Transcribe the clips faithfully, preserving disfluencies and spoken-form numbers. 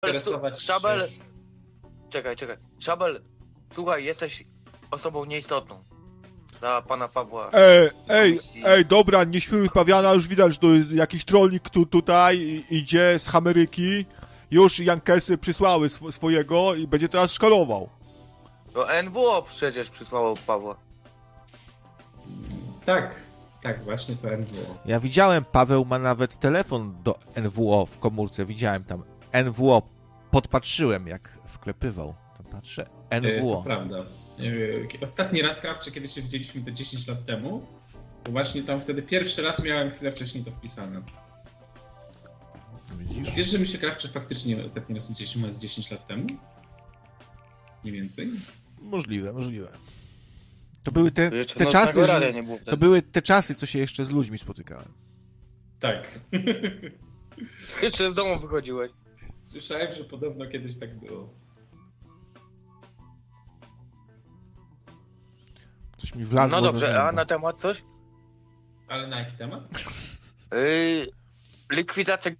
interesować Szabel, się... czekaj, czekaj. Szabel, słuchaj, jesteś osobą nieistotną dla pana Pawła. Ej, ej, ej, dobra, nie świruj pawiana, już widać, że to jest jakiś trolnik tu, tutaj idzie z Ameryki. Już Jankesy przysłały sw- swojego i będzie teraz szkalował. To N W O przecież przysłało Pawła. Tak, tak, właśnie to N W O. Ja widziałem, Paweł ma nawet telefon do N W O w komórce, widziałem tam N W O, podpatrzyłem jak wklepywał, to patrzę, N W O. To prawda. Ostatni raz, Krawcze, kiedy się widzieliśmy to dziesięć lat temu, to właśnie tam wtedy pierwszy raz miałem chwilę wcześniej to wpisane. Widzisz? Wiesz, że my się, Krawcze, faktycznie ostatni raz widzieliśmy z dziesięć lat temu? Mniej więcej? Możliwe, możliwe. To były te, Jeszcze te nocnego czasy, radia że, nie było wtedy. to były te czasy, co się jeszcze z ludźmi spotykałem. Tak. Jeszcze z domu wychodziłeś. Słyszałem, że podobno kiedyś tak było. Coś mi wlazło No za dobrze, zęba. a na temat coś? Ale na jaki temat? Yy, likwidacja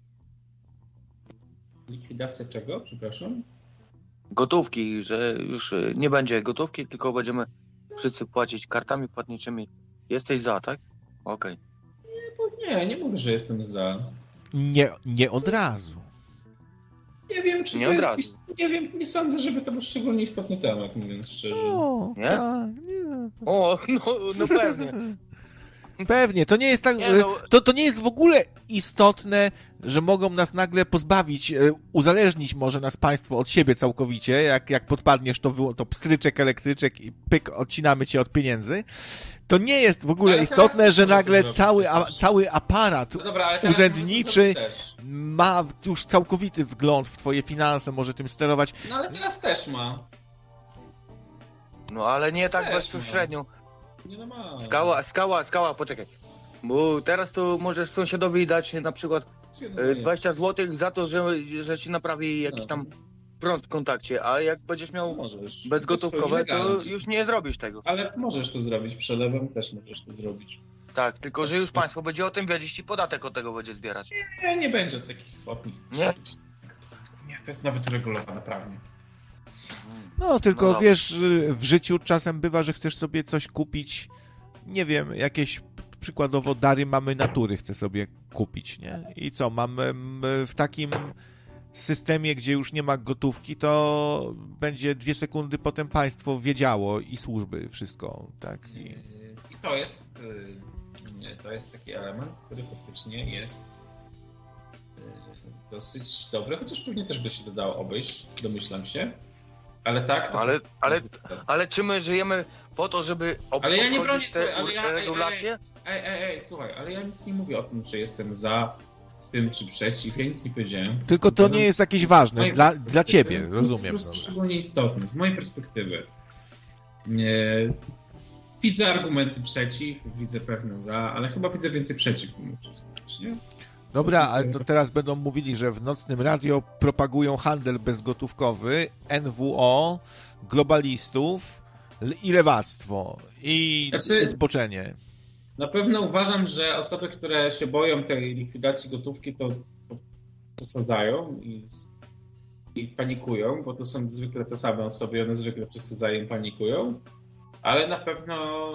Likwidacja czego? Przepraszam? gotówki, że już y, nie będzie gotówki, tylko będziemy wszyscy płacić kartami płatniczymi. Jesteś za, tak? Okej. Nie, nie mówię, że jestem za. Nie, nie od razu. Nie wiem, czy Nie to od jest... razu. ist- Nie wiem, nie sądzę, żeby to był szczególnie istotny temat, mówiąc szczerze. O, Nie? tak, nie. O, no, no pewnie. Pewnie, to nie jest tak, Nie, no- to, to nie jest w ogóle istotne, że mogą nas nagle pozbawić, e, uzależnić może nas państwo od siebie całkowicie, jak, jak podpadniesz to, wyło- to pstryczek, elektryczek i pyk, odcinamy cię od pieniędzy. To nie jest w ogóle Ale teraz istotne, też że można to nagle zrobić cały, a, przecież. cały aparat No dobra, ale teraz urzędniczy możemy to zrobić też. ma już całkowity wgląd w twoje finanse, może tym sterować. No ale teraz też ma. No ale nie tak Też, bezpośrednio. Nie no ma. Skała, skała, skała, poczekaj. Bo teraz to możesz sąsiadowi dać na przykład y, dwadzieścia złotych za to, że, że ci naprawi jakiś No. tam prąd w kontakcie, a jak będziesz miał Możesz. bezgotówkowe, To jest to legalne. już nie zrobisz tego. Ale możesz to zrobić, przelewem też możesz to zrobić. Tak, tylko że już państwo będzie o tym wiedzieć i podatek od tego będzie zbierać. Nie, nie będzie takich kwot. Nie? Nie, to jest nawet uregulowane prawnie. No, tylko No dobra. wiesz, y, w życiu czasem bywa, że chcesz sobie coś kupić, nie wiem, jakieś przykładowo dary mamy natury chcę sobie kupić, nie? I co, mam em, w takim systemie, gdzie już nie ma gotówki, to będzie dwie sekundy potem państwo wiedziało i służby, wszystko, tak? I... I to jest, y, to jest taki element, który faktycznie jest y, dosyć dobry, chociaż pewnie też by się to dało obejść, domyślam się. Ale tak, to Ale, ale, jest- ale czy my żyjemy po to, żeby Ale ja nie obchodzić bronię, te ale ja- ej, ej, regulacje? Ej, ej, ej, słuchaj, ale ja nic nie mówię o tym, czy jestem za tym, czy przeciw, ja nic nie powiedziałem. Tylko to nie jest jakieś ważne, mojej dla, perspektywy dla ciebie, to jest rozumiem. po prostu Dobra. szczególnie istotne, z mojej perspektywy. Nie, widzę argumenty przeciw, widzę pewne za, ale chyba widzę więcej przeciw mimo wszystko, nie? Dobra, ale to teraz będą mówili, że w Nocnym Radio propagują handel bezgotówkowy, N W O, globalistów l- i lewactwo, i Znaczy- zboczenie. Na pewno uważam, że osoby, które się boją tej likwidacji gotówki, to, to przesadzają i, i panikują, bo to są zwykle te same osoby, one zwykle przesadzają i panikują, ale na pewno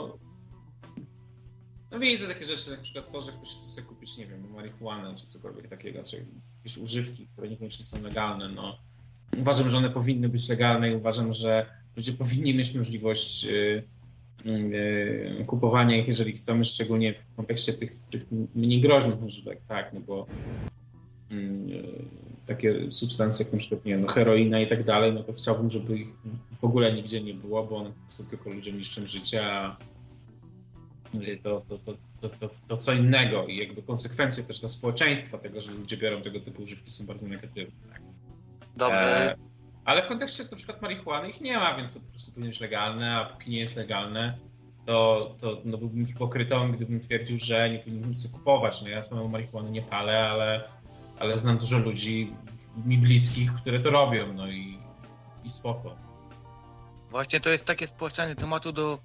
no widzę takie rzeczy, jak na przykład to, że ktoś chce sobie kupić, nie wiem, marihuanę czy cokolwiek takiego, czy jakieś używki, które niekoniecznie są legalne, no uważam, że one powinny być legalne i uważam, że ludzie powinni mieć możliwość y, y, kupowania ich, jeżeli chcemy, szczególnie w kontekście tych, tych mniej groźnych używek, tak, no bo y, takie substancje jak na przykład, nie wiem, no, heroina i tak dalej, no to chciałbym, żeby ich w ogóle nigdzie nie było, bo one po prostu tylko ludziom niszczą życie, a to, to, to, to, to, to co innego i jakby konsekwencje też dla społeczeństwa tego, że ludzie biorą tego typu używki są bardzo negatywne. Tak? Dobrze. E, ale w kontekście na przykład marihuany ich nie ma, więc to po prostu powinno być legalne, a póki nie jest legalne, to, to no, byłbym hipokrytą, gdybym twierdził, że nie powinienem sobie kupować. No ja samą marihuany nie palę, ale, ale znam dużo ludzi mi bliskich, które to robią, no i, i spoko. Właśnie to jest takie spłaszczanie tematu do,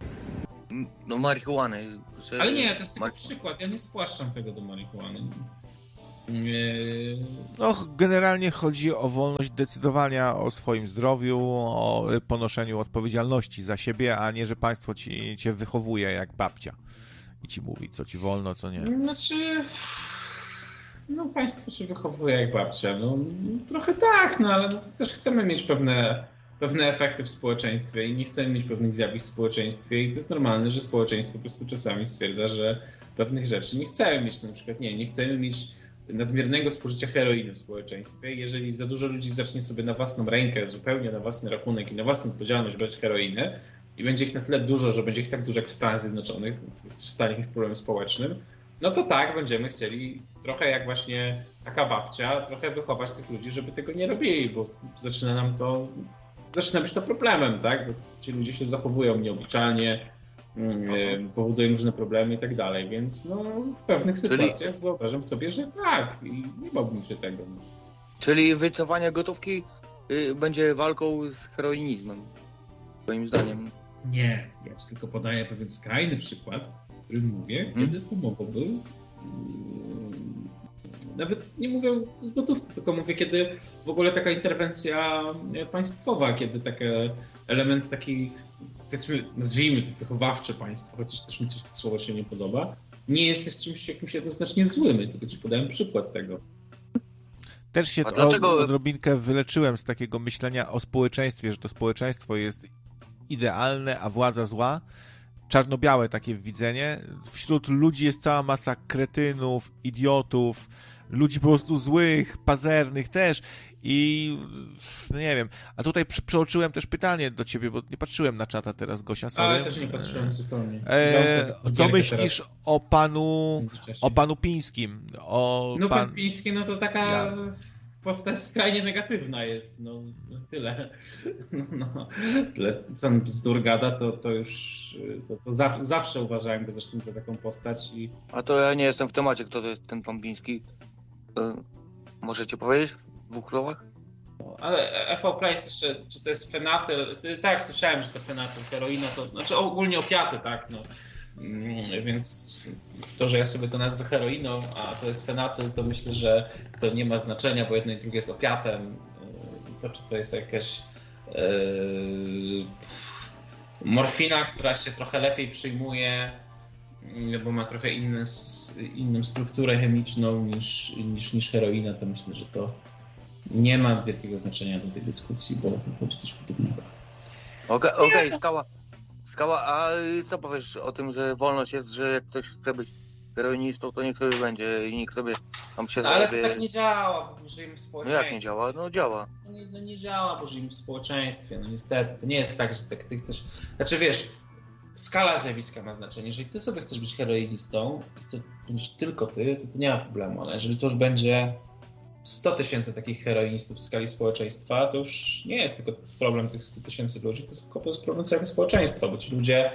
do marihuany. Że Ale nie, to jest taki mar- przykład, ja nie spłaszczam tego do marihuany. Yy, No, generalnie chodzi o wolność decydowania o swoim zdrowiu, o ponoszeniu odpowiedzialności za siebie, a nie, że państwo ci, cię wychowuje jak babcia i ci mówi, co ci wolno, co nie. Znaczy, no państwo się wychowuje jak babcia. No, trochę tak, no ale też chcemy mieć pewne, pewne efekty w społeczeństwie i nie chcemy mieć pewnych zjawisk w społeczeństwie i to jest normalne, że społeczeństwo po prostu czasami stwierdza, że pewnych rzeczy nie chcemy mieć. Na przykład nie, nie chcemy mieć nadmiernego spożycia heroiny w społeczeństwie. Jeżeli za dużo ludzi zacznie sobie na własną rękę, zupełnie na własny rachunek i na własną odpowiedzialność brać heroinę i będzie ich na tyle dużo, że będzie ich tak dużo jak w Stanach Zjednoczonych, to jest stanie jakimś problemem społecznym, no to tak, będziemy chcieli trochę jak właśnie taka babcia, trochę wychować tych ludzi, żeby tego nie robili, bo zaczyna nam to, zaczyna być to problemem, tak? Bo ci ludzie się zachowują nieobliczalnie, powodują różne problemy i tak dalej, więc no, w pewnych sytuacjach Czyli... wyobrażam sobie, że tak i nie bałbym się tego. Czyli wycofanie gotówki y, będzie walką z heroinizmem, moim zdaniem. Nie, ja ci tylko podaję pewien skrajny przykład, o którym mówię, hmm? kiedy pomogłoby. Nawet nie mówię o gotówce, tylko mówię, kiedy w ogóle taka interwencja państwowa, kiedy takie element taki, powiedzmy, nazwijmy to wychowawcze państwo, chociaż też mi to słowo się nie podoba, nie jest czymś jakimś jednoznacznie złym, tylko ci podałem przykład tego. Też się dlaczego... odrobinkę wyleczyłem z takiego myślenia o społeczeństwie, że to społeczeństwo jest idealne, a władza zła. Czarno-białe takie widzenie. Wśród ludzi jest cała masa kretynów, idiotów, ludzi po prostu złych, pazernych też i no nie wiem. A tutaj przy, przeoczyłem też pytanie do ciebie, bo nie patrzyłem na czata teraz, Gosia, sorry. Ale też nie patrzyłem zupełnie. E, co myślisz o panu o panu Pińskim? O no pan... pan Piński, no to taka ja. postać skrajnie negatywna jest, no tyle. No, no. Tyle co on bzdur gada, to, to już to, to zaw, zawsze uważałem go zresztą za taką postać. I... A to ja nie jestem w temacie, kto to jest ten pan Piński. Możecie powiedzieć w dwóch słowach? Ale F V Place jeszcze, czy to jest fenatyl? Tak, słyszałem, że to fenatyl, heroina, to znaczy ogólnie opiaty, tak, no. Więc to, że ja sobie to nazwę heroiną, a to jest fenatyl, to myślę, że to nie ma znaczenia, bo jedno i drugie jest opiatem. To, czy to jest jakaś yy, morfina, która się trochę lepiej przyjmuje, bo ma trochę inne, inną strukturę chemiczną niż, niż, niż heroina, to myślę, że to nie ma wielkiego znaczenia do tej dyskusji, bo chodzi coś podobnego. Okej, okay, okay, skała. Skała, a co powiesz o tym, że wolność jest, że jak ktoś chce być heroinistą, to niech sobie będzie i niech sobie tam się... No, ale to tak nie działa, bo żyjemy w społeczeństwie. No jak nie działa? No działa. No nie, no nie działa, bo żyjemy w społeczeństwie, no niestety. To nie jest tak, że tak ty chcesz... Znaczy wiesz, skala zjawiska ma znaczenie. Jeżeli ty sobie chcesz być heroinistą, to będziesz tylko ty, to, to nie ma problemu, ale jeżeli to już będzie sto tysięcy takich heroinistów w skali społeczeństwa, to już nie jest tylko problem tych stu tysięcy ludzi, to jest, to jest problem całego społeczeństwa, bo ci ludzie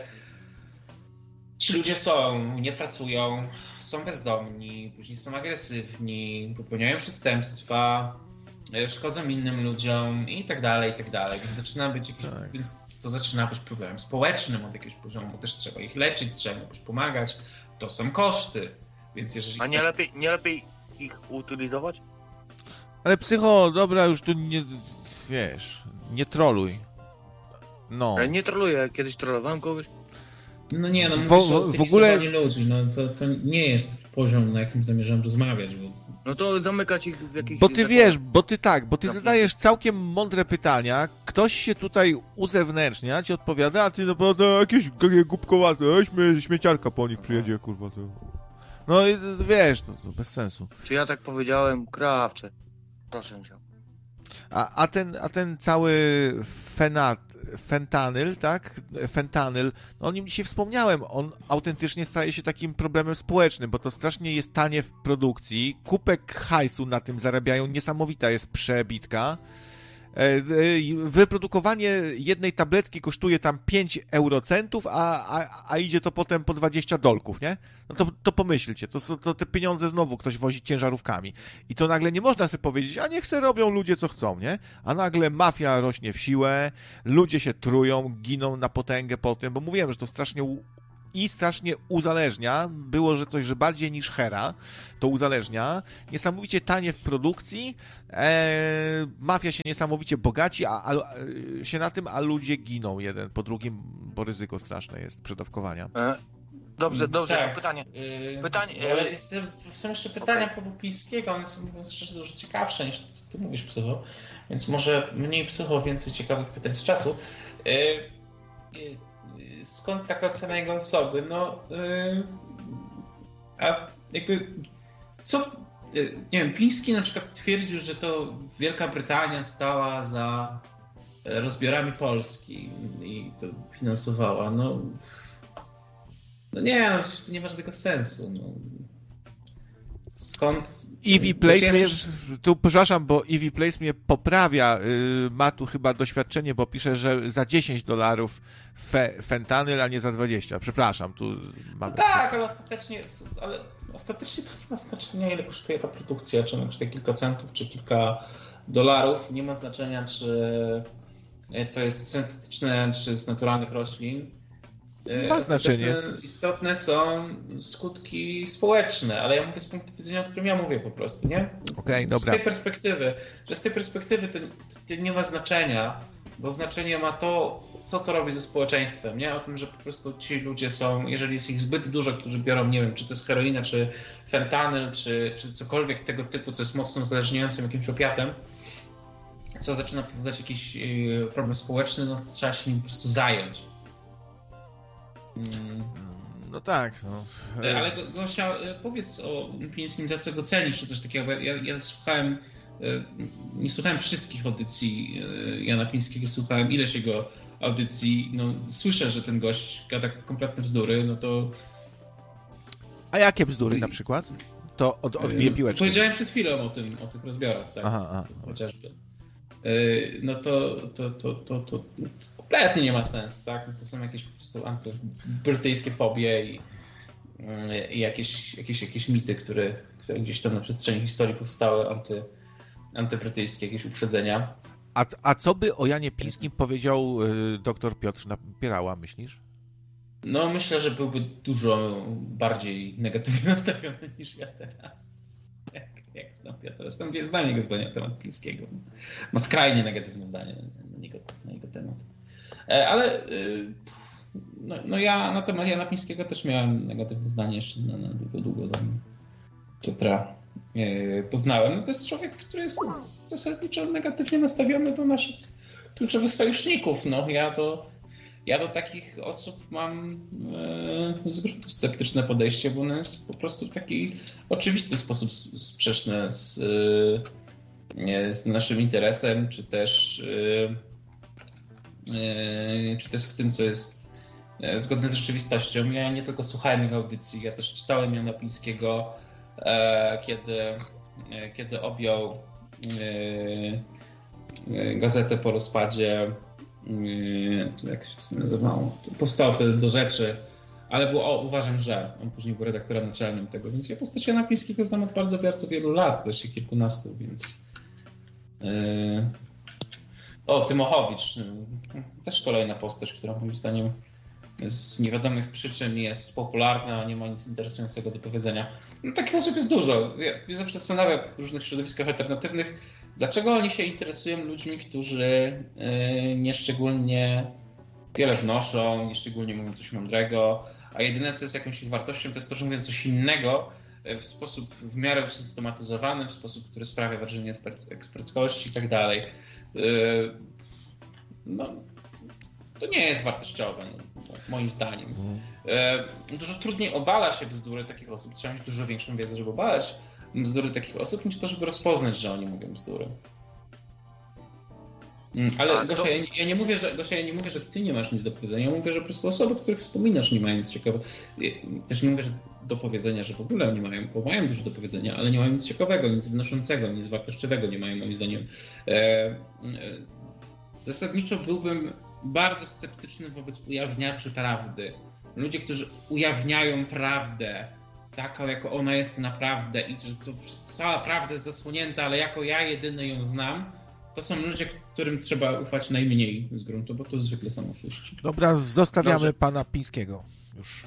ci ludzie są, nie pracują, są bezdomni, później są agresywni, popełniają przestępstwa, szkodzą innym ludziom i tak dalej, i tak dalej. Więc zaczyna być jakiś, tak. Więc to zaczyna być problemem społecznym od jakiegoś poziomu, też trzeba ich leczyć, trzeba im jakoś pomagać, to są koszty. Więc jeżeli A nie, chce... lepiej, nie lepiej ich utylizować? Ale psycho, dobra, już tu nie, wiesz, nie troluj. No. Ale nie troluję, kiedyś trollowałem kogoś. No nie, no w, mówisz w, w ogóle ludzi, no to, to nie jest poziom, na jakim zamierzam rozmawiać. Bo... No to zamykać ich w jakiś... Bo ty wiesz, bo ty tak, bo ty zadajesz całkiem mądre pytania, ktoś się tutaj uzewnętrznia, ci odpowiada, a ty no bo to jakieś głupkowate, śmie, śmieciarka po nich przyjedzie, kurwa. To... No i wiesz, no, to bez sensu. Czy ja tak powiedziałem? Krawcze. Proszę cię. A, a, ten, a ten cały fenat, fentanyl, tak? Fentanyl, no o nim dzisiaj wspomniałem, on autentycznie staje się takim problemem społecznym, bo to strasznie jest tanie w produkcji, kupek hajsu na tym zarabiają, niesamowita jest przebitka. Wyprodukowanie jednej tabletki kosztuje tam pięć eurocentów, a, a, a idzie to potem po dwadzieścia dolków, nie? No to, to pomyślcie, to, to te pieniądze znowu ktoś wozi ciężarówkami. I to nagle nie można sobie powiedzieć, a niech se robią ludzie co chcą, nie? A nagle mafia rośnie w siłę, ludzie się trują, giną na potęgę po tym, bo mówiłem, że to strasznie i strasznie uzależnia. Było, że coś, że bardziej niż Hera to uzależnia. Niesamowicie tanie w produkcji, e, mafia się niesamowicie bogaci, a, a, się na tym, a ludzie giną jeden po drugim, bo ryzyko straszne jest przedawkowania. E, Dobrze, dobrze, Tak. to pytanie. Yy, Pytanie, Ale yy, jest, są jeszcze pytania okej. okay. Pińskiego, one są, mówiąc szczerze, dużo ciekawsze niż to, co ty mówisz, Psycho. Więc może mniej Psycho, więcej ciekawych pytań z czatu. Yy, yy, skąd taka ocena jego osoby? No, yy, a jakby, co, yy, nie wiem, Piński na przykład twierdził, że to Wielka Brytania stała za rozbiorami Polski i to finansowała. No, no nie, no przecież to nie ma żadnego sensu. No. Skąd? Ivy Place Znaczy, mnie, ja słysz- tu przepraszam, bo Ivy Place mnie poprawia, yy, ma tu chyba doświadczenie, bo pisze, że za dziesięć dolarów fe, fentanyl, a nie za dwadzieścia. Przepraszam, tu mamy... No tak, ale ostatecznie, ale ostatecznie to nie ma znaczenia, ile kosztuje ta produkcja, czy ona kosztuje kilka centów, czy kilka dolarów. Nie ma znaczenia, czy to jest syntetyczne, czy z naturalnych roślin. Ma Ostateczne- znaczenie. Istotne są skutki społeczne, ale ja mówię z punktu widzenia, o którym ja mówię po prostu, nie? Okej, Z dobra. tej perspektywy, że z tej perspektywy to, to nie ma znaczenia, bo znaczenie ma to, co to robi ze społeczeństwem, nie? O tym, że po prostu ci ludzie są, jeżeli jest ich zbyt dużo, którzy biorą, nie wiem, czy to jest heroina, czy fentanyl, czy, czy cokolwiek tego typu, co jest mocno uzależniającym jakimś opiatem, co zaczyna powodować jakiś yy, problem społeczny, no to trzeba się nim po prostu zająć. Mm. No tak, no. E, Ale Go- Gosia, e, powiedz o Pińskim, za co go cenisz, czy coś takiego. Bo Ja, ja słuchałem, e, nie słuchałem wszystkich audycji e, Jana Pińskiego, słuchałem ileś jego audycji. No, słyszę, że ten gość gada kompletne bzdury, no to... A jakie bzdury na przykład? To od, odbije e, piłeczkę. Powiedziałem przed chwilą o tym, o tych rozbiorach, tak, Aha, aha. chociażby. E, No to, to, to, to, to kompletnie nie ma sensu, tak? No to są jakieś po prostu antybrytyjskie fobie i, i jakieś, jakieś, jakieś mity, które, które gdzieś tam na przestrzeni historii powstały, anty, antybrytyjskie jakieś uprzedzenia. A, a co by o Janie Pińskim powiedział y, doktor Piotr Napierała, myślisz? No myślę, że byłby dużo bardziej negatywnie nastawiony niż ja teraz. Jak, jak znam Piotra. Zresztą znam jego zdania na temat Pińskiego. Ma skrajnie negatywne zdanie na, niego, na jego temat. E, Ale y, no, no ja na temat Jana Pińskiego też miałem negatywne zdanie jeszcze na, na długo, długo zanim Piotra e, poznałem. No to jest człowiek, który jest zasadniczo negatywnie nastawiony do naszych kluczowych sojuszników. No ja to Ja do takich osób mam e, z gruntu sceptyczne podejście, bo ono jest po prostu w taki oczywisty sposób sprzeczne z, e, z naszym interesem, czy też, e, e, czy też z tym, co jest e, zgodne z rzeczywistością. Ja nie tylko słuchałem jego audycji, ja też czytałem Jana Pińskiego, e, kiedy, e, kiedy objął e, e, gazetę po rozpadzie. Jak się to nazywało? To powstało wtedy Do Rzeczy, ale było, o, uważam, że on później był redaktorem naczelnym tego, więc ja postać Jana Pińskiego znam od bardzo, bardzo wielu lat, właściwie kilkunastu, więc yy... o, Tymochowicz, też kolejna postać, która moim zdaniem z niewiadomych przyczyn jest popularna, nie ma nic interesującego do powiedzenia. No, takich osób jest dużo. Ja, ja zawsze zastanawiam w różnych środowiskach alternatywnych, dlaczego oni się interesują ludźmi, którzy yy, nieszczególnie wiele wnoszą, nieszczególnie mówią coś mądrego, a jedyne, co jest jakąś ich wartością, to jest to, że mówią coś innego w sposób w miarę usystematyzowany, w sposób, który sprawia wrażenie eksperckości i tak dalej. Yy, no, to nie jest wartościowe, no, moim zdaniem. Yy, dużo trudniej obala się bzdury takich osób, trzeba mieć dużo większą wiedzę, żeby obalać bzdury takich osób, niż to, żeby rozpoznać, że oni mówią bzdury. Ale A, Gosia, to- ja, ja nie mówię, że Gosia, ja nie mówię, że ty nie masz nic do powiedzenia. Ja mówię, że po prostu osoby, których wspominasz, nie mają nic ciekawego. Też nie mówię, że do powiedzenia, że w ogóle nie mają, bo mają dużo do powiedzenia, ale nie mają nic ciekawego, nic wnoszącego, nic wartościowego nie mają, moim zdaniem. E, e, zasadniczo byłbym bardzo sceptyczny wobec ujawniaczy prawdy. Ludzie, którzy ujawniają prawdę taką, jako ona jest naprawdę i że to cała prawda jest zasłonięta, ale jako ja jedyny ją znam, to są ludzie, którym trzeba ufać najmniej z gruntu, bo to zwykle są oszuści. Dobra, zostawiamy Dobrze. pana Pińskiego już.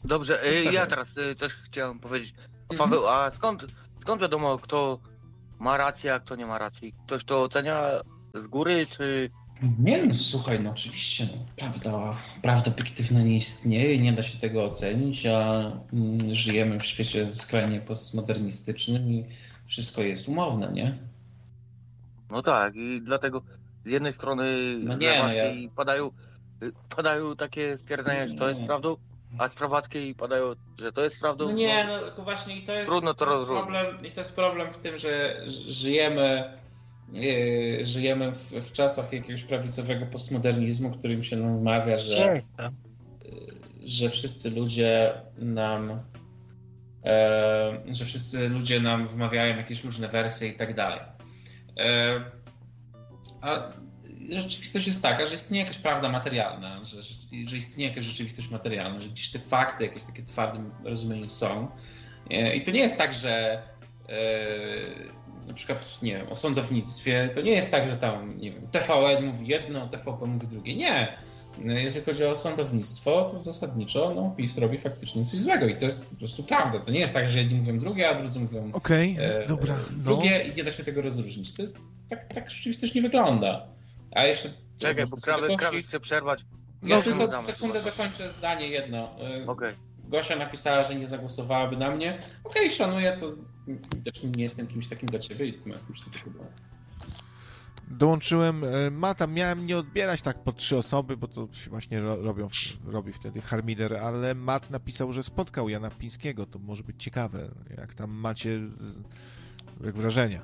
Dobrze, y, Zostawiam. ja teraz y, coś chciałem powiedzieć. A Mhm. Paweł, a skąd, skąd wiadomo, kto ma rację, a kto nie ma racji? Ktoś to ocenia z góry, czy... Nie no, słuchaj, no oczywiście, no, prawda, prawda obiektywna nie istnieje, nie da się tego ocenić, a mm, żyjemy w świecie skrajnie postmodernistycznym i wszystko jest umowne, nie? No tak, i dlatego z jednej strony No z nie, no lewackiej ja- padają, y, padają takie stwierdzenia, że to jest Nie. prawdą, a z prawackiej padają, że to jest prawdą. No nie, no to właśnie i to jest, Trudno to jest rozróżnić. problem, i to jest problem w tym, że ż- żyjemy, yy, żyjemy w, w czasach jakiegoś prawicowego postmodernizmu, którym się nam wmawia, że, że wszyscy ludzie nam e, że wszyscy ludzie nam wmawiają jakieś różne wersje i tak dalej. E, a rzeczywistość jest taka, że istnieje jakaś prawda materialna, że, że istnieje jakaś rzeczywistość materialna, że gdzieś te fakty, jakieś takie twarde rozumienie są. E, I to nie jest tak, że e, na przykład, nie wiem, o sądownictwie, to nie jest tak, że tam, nie wiem, T V N mówi jedno, T V P mówi drugie. Nie. Jeżeli chodzi o sądownictwo, to zasadniczo no, PiS robi faktycznie coś złego i to jest po prostu prawda. To nie jest tak, że jedni mówią drugie, a drudzy mówią Okej, e, dobra, no. drugie i nie da się tego rozróżnić. To jest, tak, tak rzeczywistość nie wygląda. A jeszcze... Czekaj, bo krawy, Gosi- krawy chce przerwać. Ja No, tylko damy sekundę chyba. dokończę zdanie jedno. E, Okej. Gosia napisała, że nie zagłosowałaby na mnie. Okej, szanuję, to widocznie nie jestem kimś takim dla ciebie i ma z tym tylko było. Dołączyłem e, Mata, miałem nie odbierać tak po trzy osoby, bo to się właśnie ro, robią, robi wtedy Harmider, ale Mat napisał, że spotkał Jana Pińskiego, to może być ciekawe, jak tam macie jak wrażenia.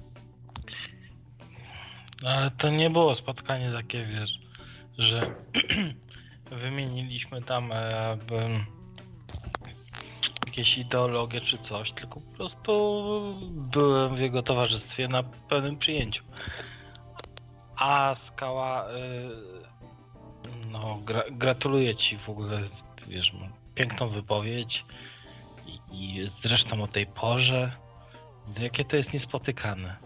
Ale to nie było spotkanie takie, wiesz, że wymieniliśmy tam e, b, jakieś ideologie czy coś, tylko po prostu byłem w jego towarzystwie na pewnym przyjęciu. A Skała, y, no gra, gratuluję ci w ogóle, wiesz, piękną wypowiedź i, i zresztą o tej porze, jakie to jest niespotykane.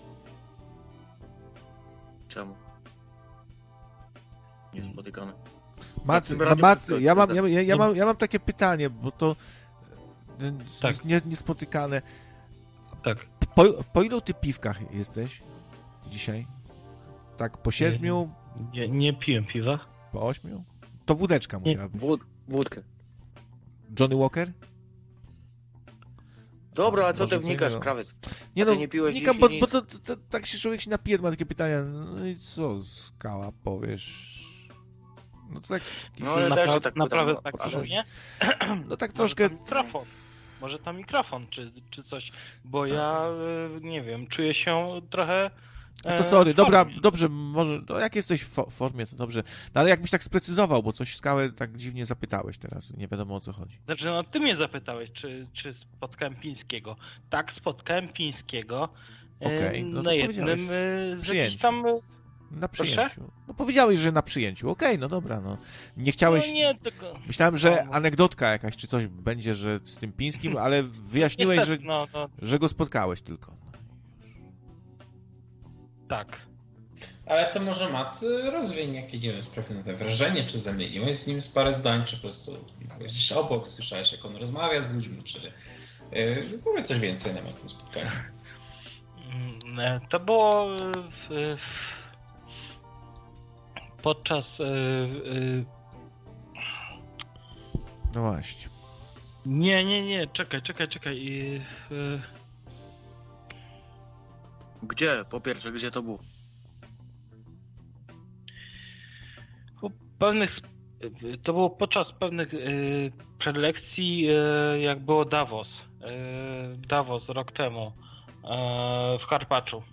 Czemu? Niespotykane. Mat, tym no, radiu Mat wszystko ja, mam, jest- ja, ja, mam, ja mam takie pytanie, bo to e, Tak. nie, niespotykane. Tak. Po, po ilu ty piwkach jesteś dzisiaj? Tak, po siedmiu, Nie, nie piłem piwa. po ośmiu? To wódeczka Nie. musiała być. Wód, wódkę. Johnny Walker? Dobra, a co Może ty wnikasz, co innego. krawiec? Nie A ty no, nie piłeś wnikam, dzisiaj bo, nic? bo to, to, to tak się człowiek się napije, ma takie pytania, no i co, Skała, powiesz? No to tak, No ale Napra- też się tak naprawdę pytam, tak o co chodzi? pilnie? no tak Może troszkę... to mikrofon. Może to mikrofon, czy, czy coś, bo ja, y, nie wiem, czuję się trochę... No e, to sorry, w dobra, formie. dobrze, może, no jak jesteś w fo- formie, to dobrze. No ale jakbyś tak sprecyzował, bo coś Skałę tak dziwnie zapytałeś teraz, nie wiadomo o co chodzi. Znaczy, no ty mnie zapytałeś, czy, czy spotkałem Pińskiego. Tak, spotkałem Pińskiego e, Okej, no to na jednym powiedziałeś. e, z Przyjęciu. jakichś tam... e, Na Proszę? przyjęciu. No powiedziałeś, że na przyjęciu, okej, no dobra, no. Nie chciałeś... No nie, tylko... Myślałem, że No. anegdotka jakaś czy coś będzie, że z tym Pińskim, ale wyjaśniłeś, że, Niestety, no, no, że go spotkałeś tylko. tak. Ale to może Mat y, rozwiń jakie, nie wiem, sprawy na to wrażenie, czy zamieniłeś z nim z parę zdań, czy po prostu byłeś gdzieś obok, słyszałeś, jak on rozmawia z ludźmi, czy yy, powiedz coś więcej nam o tym spotkaniu. Mm, e, To było e, w, e, podczas... e, e, No właśnie. Nie, nie, nie, czekaj, czekaj, czekaj. e, e, Gdzie? Po pierwsze, gdzie to było? Po pewnych, sp- to było podczas pewnych y, prelekcji, y, jak było Davos. Y, Davos rok temu y, w Karpaczu.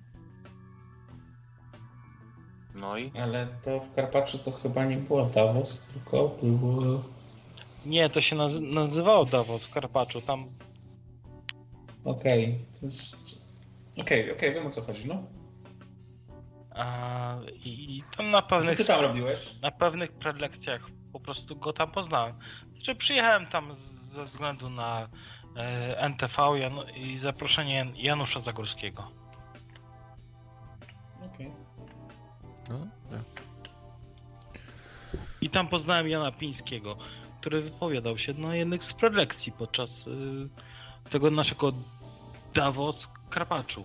No i? Ale to w Karpaczu to chyba nie było Davos, tylko było... Nie, to się nazy- nazywało Davos w Karpaczu. Tam Okej, to jest... Okej, okej, wiem o co chodzi, no. a, i, i tam na Co pewnych, ty tam robiłeś? na pewnych prelekcjach po prostu go tam poznałem. Znaczy przyjechałem tam z, ze względu na y, N T V Jan- i zaproszenie Janusza Zagórskiego. Okej. No, tak. I tam poznałem Jana Pińskiego, który wypowiadał się na jednych z prelekcji podczas y, tego naszego Davos Karpaczu.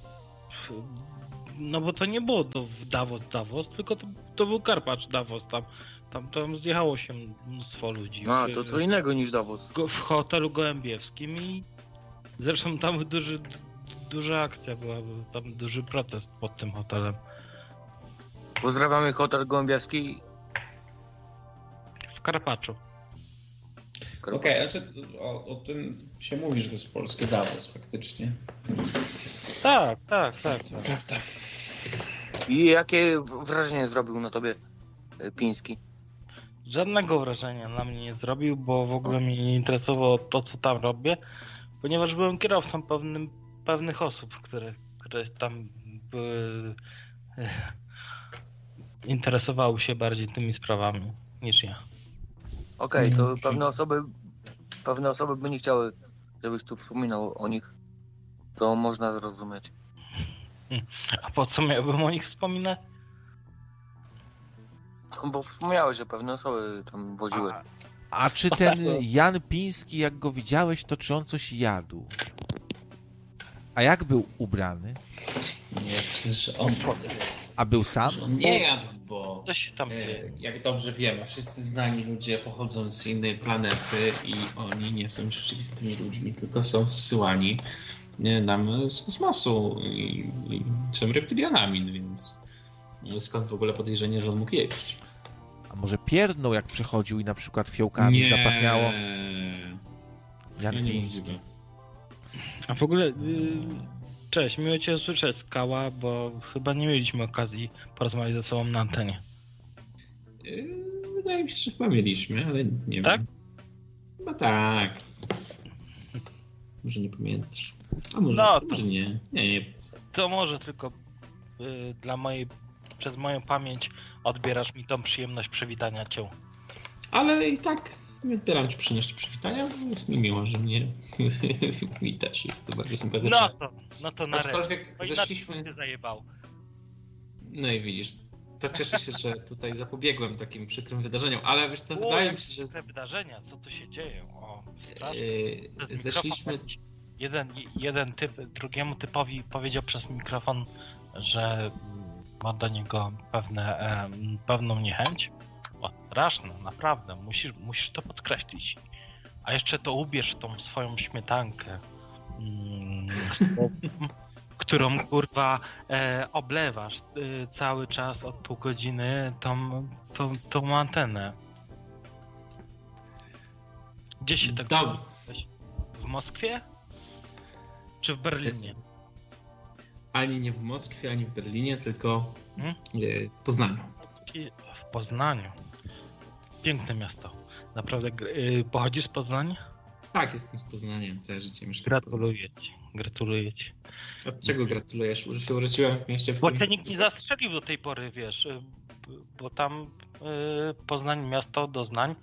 No bo to nie było to w Davos Davos, tylko to, to był Karpacz Davos. Tam, tam, tam zjechało się mnóstwo ludzi. A, w, to co innego niż Davos. w hotelu gołębiewskim i zresztą tam duży, duża akcja była, był tam duży protest pod tym hotelem. Pozdrawiamy hotel gołębiewski. W Karpaczu. Okej, okay, znaczy o, o tym się mówi, że to jest polskie Davos faktycznie. Tak, tak, tak. tak. Prawda. I jakie wrażenie zrobił na tobie Piński? Żadnego wrażenia na mnie nie zrobił, bo w ogóle mnie nie interesowało to, co tam robię, ponieważ byłem kierowcą pewnym, pewnych osób, które, które tam były, e, interesowały się bardziej tymi sprawami niż ja. Okej, okay, to pewne osoby, pewne osoby by nie chciały, żebyś tu wspominał o nich. To można zrozumieć. A po co miałbym o nich wspominać? Bo wspomniałeś, że pewne osoby tam woziły. A, a czy ten Jan Piński, jak go widziałeś, to czy on coś jadł? A jak był ubrany? Nie, przecież że on, A był sam? że on nie jadł, bo Co się tam e, dzieje? jak dobrze wiemy, wszyscy znani ludzie pochodzą z innej planety i oni nie są rzeczywistymi ludźmi, tylko są zsyłani nie, nam z kosmosu i, i są reptylianami, więc skąd w ogóle podejrzenie, że on mógł jeść? A może pierdnął, jak przychodził i na przykład fiołkami Nie. zapachniało? Jan Nie, Piński. niemożliwe. A w ogóle, yy, cześć, miło Cię usłyszeć, Skała, bo chyba nie mieliśmy okazji porozmawiać ze sobą na antenie. Yy, Wydaje mi się, że chyba mieliśmy, ale nie Tak? wiem. No tak. Może nie pamiętasz. A może, No, to- może nie. Nie, nie. To może tylko yy, dla mojej, przez moją pamięć odbierasz mi tą przyjemność przywitania Cię. Ale i tak nie odbieram ci przyjemności przywitania, bo jest mi miło, że mnie mi też jest to bardzo sympatyczne. No to, no to nareszcie. Aczkolwiek No i zeszliśmy... na to się zajebał. No i widzisz, to cieszę się, że tutaj zapobiegłem takim przykrym wydarzeniom, ale wiesz co, wydaje mi się, że... Te wydarzenia, co tu się dzieje? O, strasznie. Yy, Przez zeszliśmy... mikrofon Jeden, jeden typ drugiemu typowi powiedział przez mikrofon, że ma do niego pewne, em, pewną niechęć. O, straszne, naprawdę, musisz, musisz to podkreślić. A jeszcze to ubierz w tą swoją śmietankę, mm, którą kurwa e, oblewasz e, cały czas od pół godziny tą, tą, tą antenę. Gdzie się tak... Dobra. W Moskwie? Czy w Berlinie? Ani nie w Moskwie, ani w Berlinie, tylko Hmm? yy, w Poznaniu. W Poznaniu. Piękne miasto. Naprawdę yy, pochodzisz z Poznania? Tak, jestem z Poznania, całe życie mieszkam w Poznaniu. Gratuluję ci. Gratuluję ci. Od czego gratulujesz? Że się urodziłem w mieście, w Bo którym... cię nikt nie zastrzelił do tej pory, wiesz, yy, bo tam yy, Poznań, miasto doznań.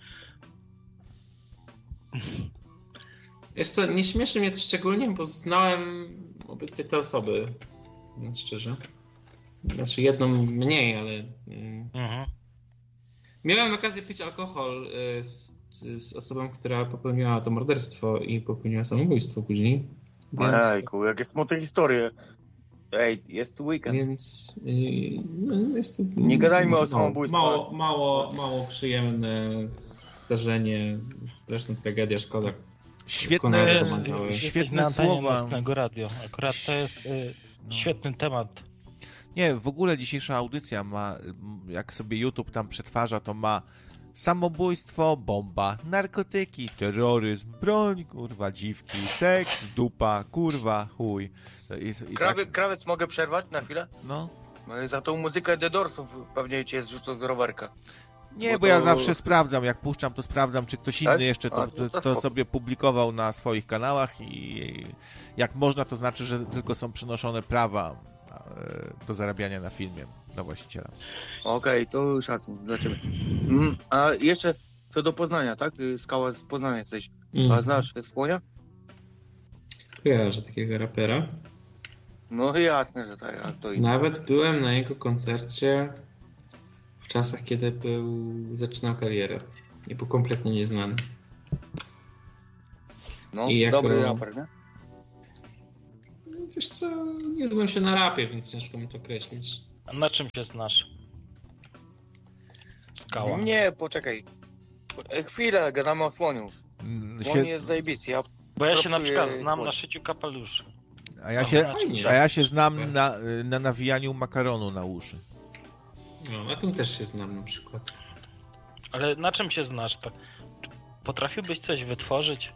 Wiesz co, nie śmieszy mnie to szczególnie, bo znałem obydwie te osoby, mówiąc szczerze. Znaczy jedną mniej, ale... Yy... Mhm. Miałem okazję pić alkohol yy, z, z osobą, która popełniła to morderstwo i popełniła samobójstwo później. Więc, Ejku, jakie smutne historie. Ej, jest tu weekend. więc yy, no, jest to... Nie gadajmy o no, samobójstwie. Mało, mało, mało przyjemne zdarzenie, straszna tragedia, szkoda. Świetne, Konrady pomagały. Jesteś świetne na antenie słowa. Nocnego Radio. Akurat to jest yy, No. świetny temat. Nie, w ogóle dzisiejsza audycja ma, jak sobie YouTube tam przetwarza, to ma samobójstwo, bomba, narkotyki, terroryzm, broń, kurwa, dziwki, seks, dupa, kurwa, chuj. I, i Krawie, tak, krawiec, mogę przerwać na chwilę? no. No i za tą muzykę The Doorsów pewnie cię zrzucą z rowerka. Nie, Bo bo ja to- zawsze sprawdzam, jak puszczam, to sprawdzam, czy ktoś inny Tak? jeszcze to, A, to- to, to to spoko. sobie publikował na swoich kanałach i jak można, to znaczy, że tylko są przenoszone prawa e, do zarabiania na filmie dla właściciela. Okej, to szacun dla ciebie. Mm, a jeszcze co do Poznania, tak? Y, Skała z Poznania jesteś. Mm. A znasz Słonia? Kojarzę takiego rapera. No jasne, że tak. A to i... Nawet byłem na jego koncercie w czasach, kiedy był zaczynał karierę. Nie był kompletnie nieznany. No, I jako- dobry raper, nie? No, wiesz co, nie znam się na rapie, więc ciężko mi to określić. A na czym się znasz? Skała. Nie, poczekaj. E, Chwilę, gadamy o słoniu. Mm, Słoń Się, jest zajebisty. Ja Bo ja się na pracuję przykład znam słoń. na szyciu kapeluszy. a, ja się, Fajnie. a ja się znam na, na nawijaniu makaronu na uszy. No, na tym też się znam na przykład. Ale na czym się znasz? Tak? Potrafiłbyś coś wytworzyć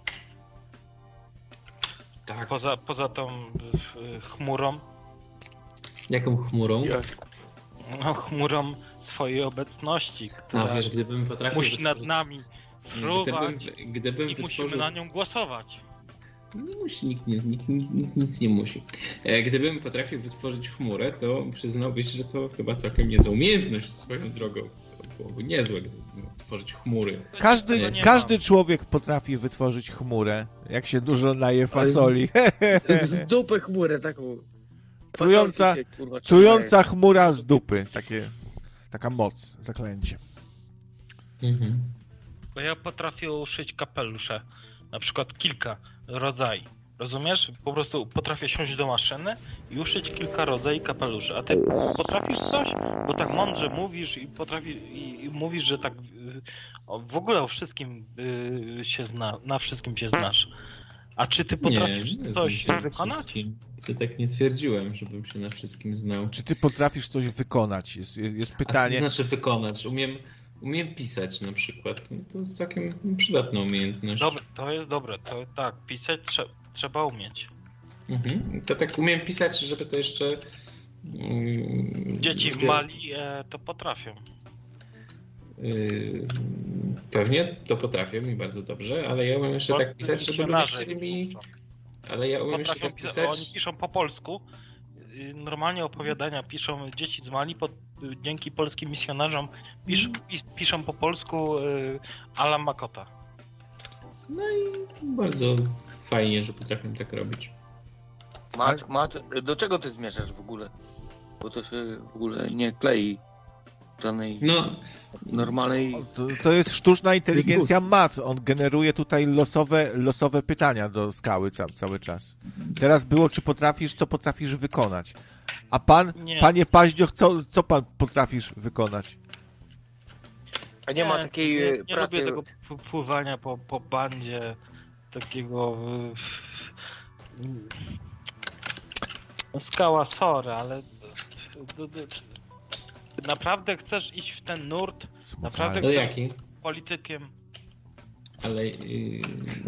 Tak. poza, poza tą y, chmurą? Jaką chmurą? Ja, No, chmurą swojej obecności, która A wiesz, gdybym potrafił musi nad wytworzyć- nami fruwać Gdybym, gdybym i musimy wytworzył... na nią głosować. Nie musi, nikt, nikt, nikt, nikt, nikt nic nie musi. E, Gdybym potrafił wytworzyć chmurę, to przyznałbyś, że to chyba całkiem niezła umiejętność swoją drogą. To byłoby niezłe, gdybym mógł tworzyć chmury. Każdy, Tego nie każdy mam. człowiek potrafi wytworzyć chmurę, jak się dużo naje fasoli. z dupy chmurę taką. Trująca- Pasolki się, kurwa, Trująca chmura z dupy. Takie, taka moc, zaklęcie. Mhm. Bo ja potrafię uszyć kapelusze. Na przykład kilka rodzajów. Rozumiesz? Po prostu potrafię siąść do maszyny i uszyć kilka rodzajów kapeluszy. A ty potrafisz coś? Bo tak mądrze mówisz i potrafisz i, i mówisz, że tak y, o, w ogóle o wszystkim y, się zna, na wszystkim się znasz. A czy ty potrafisz nie znam coś się na wykonać? wszystkim. To tak nie twierdziłem, żebym się na wszystkim znał. Czy ty potrafisz coś wykonać? Jest, jest, jest A pytanie. to znaczy wykonać. Umiem, umiem pisać na przykład. No, to jest całkiem przydatna umiejętność. Dobre, to jest dobre. To tak, pisać trze, trzeba umieć. Mhm. To tak umiem pisać, żeby to jeszcze... mm, Dzieci w gdzie- Mali e, to potrafią. Yy, pewnie to potrafię mi bardzo dobrze, ale ja umiem jeszcze Bo tak pisać, żeby ludzie misjonarze chcieli mi... uczą. Ale ja umiem jeszcze Potrafią tak pisa- pisać... Oni piszą po polsku. Y, Normalnie opowiadania piszą dzieci z Mali pod, dzięki polskim misjonarzom. Pisz, pis, piszą po polsku y, Alan Makota. No i bardzo fajnie, że potrafię tak robić. Mat, mat, do czego ty zmierzasz w ogóle? Bo to się w ogóle nie klei żadnej No, normalnej... To, to jest sztuczna inteligencja mat. On generuje tutaj losowe, losowe pytania do skały ca, cały czas. Teraz było, czy potrafisz, co potrafisz wykonać. A pan, Nie. panie Paździoch, co, co pan potrafisz wykonać? A nie ma takiej nie, e, nie pracy... lubię tego p- pływania po, po bandzie, takiego... y, y, Skała, sorry, ale... d- d- Naprawdę chcesz iść w ten nurt? Naprawdę to chcesz jaki? politykiem? Ale... Yy...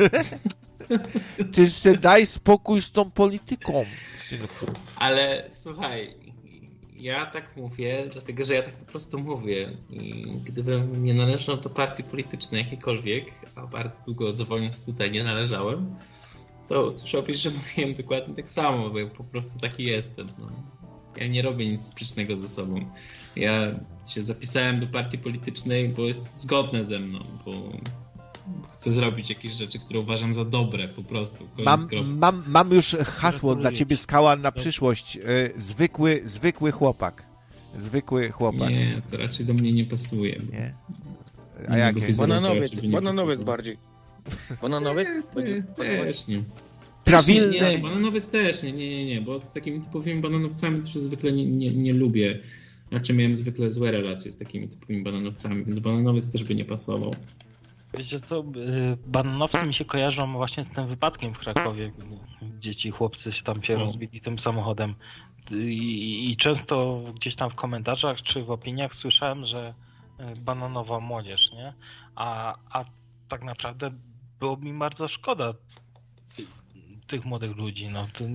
Ty se daj spokój z tą polityką, synku. Ale słuchaj, ja tak mówię, dlatego że ja tak po prostu mówię. I gdybym nie należał do partii politycznej jakiejkolwiek, a bardzo długo dzwoniąc tutaj nie należałem, to usłyszałbyś, że mówiłem dokładnie tak samo, bo ja po prostu taki jestem. No. Ja nie robię nic sprzecznego ze sobą. Ja się zapisałem do partii politycznej, bo jest zgodne ze mną, bo chcę zrobić jakieś rzeczy, które uważam za dobre po prostu. Koniec, Mam, kropka. mam, mam już hasło Gratuluję dla ciebie, ci. Skała, na przyszłość. Y, Zwykły, zwykły chłopak. Zwykły chłopak. Nie, to raczej do mnie nie pasuje. Nie? Nie A jakie? mogę ty- Bananowiec, żeby nie bananowiec pasowało. bardziej. Bananowiec? Będzie Nie, pasować? też nie. Prawilny. Też nie, nie, bananowiec też nie, nie, nie, nie, bo z takimi typowymi bananowcami to się zwykle nie, nie, nie lubię. Znaczy miałem zwykle złe relacje z takimi typowymi bananowcami, więc bananowiec też by nie pasował. Wiecie co, y, bananowcy mi się kojarzą właśnie z tym wypadkiem w Krakowie, gdzie ci chłopcy się tam się No. rozbili tym samochodem. I, I często gdzieś tam w komentarzach czy w opiniach słyszałem, że y, bananowa młodzież, nie? A, a tak naprawdę było mi bardzo szkoda ty- tych młodych ludzi, no. To,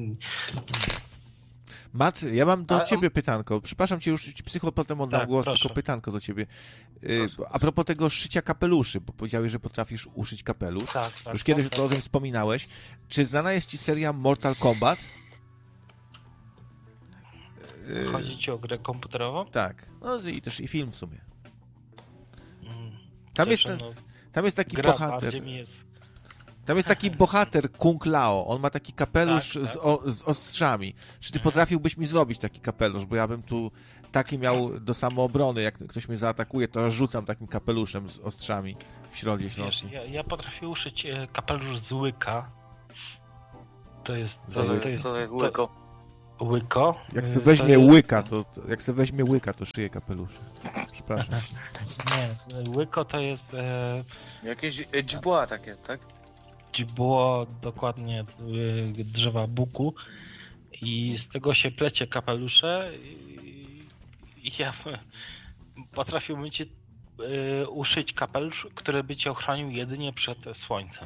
Mat, ja mam do A- ciebie pytanko. Przepraszam cię, już ci psycho potem oddam Tak, głos, proszę. tylko pytanko do ciebie. Y, Proszę. A propos tego szycia kapeluszy, bo powiedziałeś, że potrafisz uszyć kapelusz. tak, tak, Już kiedyś tak, to o tym wspominałeś. Czy znana jest ci seria Mortal Kombat? Y, Chodzi ci o grę komputerową? Tak. No i też i film w sumie. Mm, Tam jest, cieszę, ten, no, tam jest taki gra bohater. bardziej mi jest... Tam jest taki bohater, Kung Lao. On ma taki kapelusz Tak, tak. Z, o, z ostrzami. Czy ty potrafiłbyś mi zrobić taki kapelusz? Bo ja bym tu taki miał do samoobrony. Jak ktoś mnie zaatakuje, to rzucam takim kapeluszem z ostrzami w Środzie Wiesz, Śląskiej. ja, ja potrafię uszyć e, kapelusz z łyka. To jest... Z To, łyka. to jest Co to jest łyko? to, łyko. Jak e, se to weźmie jest- łyka, to, to jak se weźmie łyka, to szyje kapelusze. Przepraszam. Nie, e, łyko to jest... E, Jakieś e, dźbła takie, tak? było dokładnie y, drzewa buku i z tego się plecie kapelusze i, i ja potrafiłbym ci y, uszyć kapelusz, który by cię ochronił jedynie przed słońcem.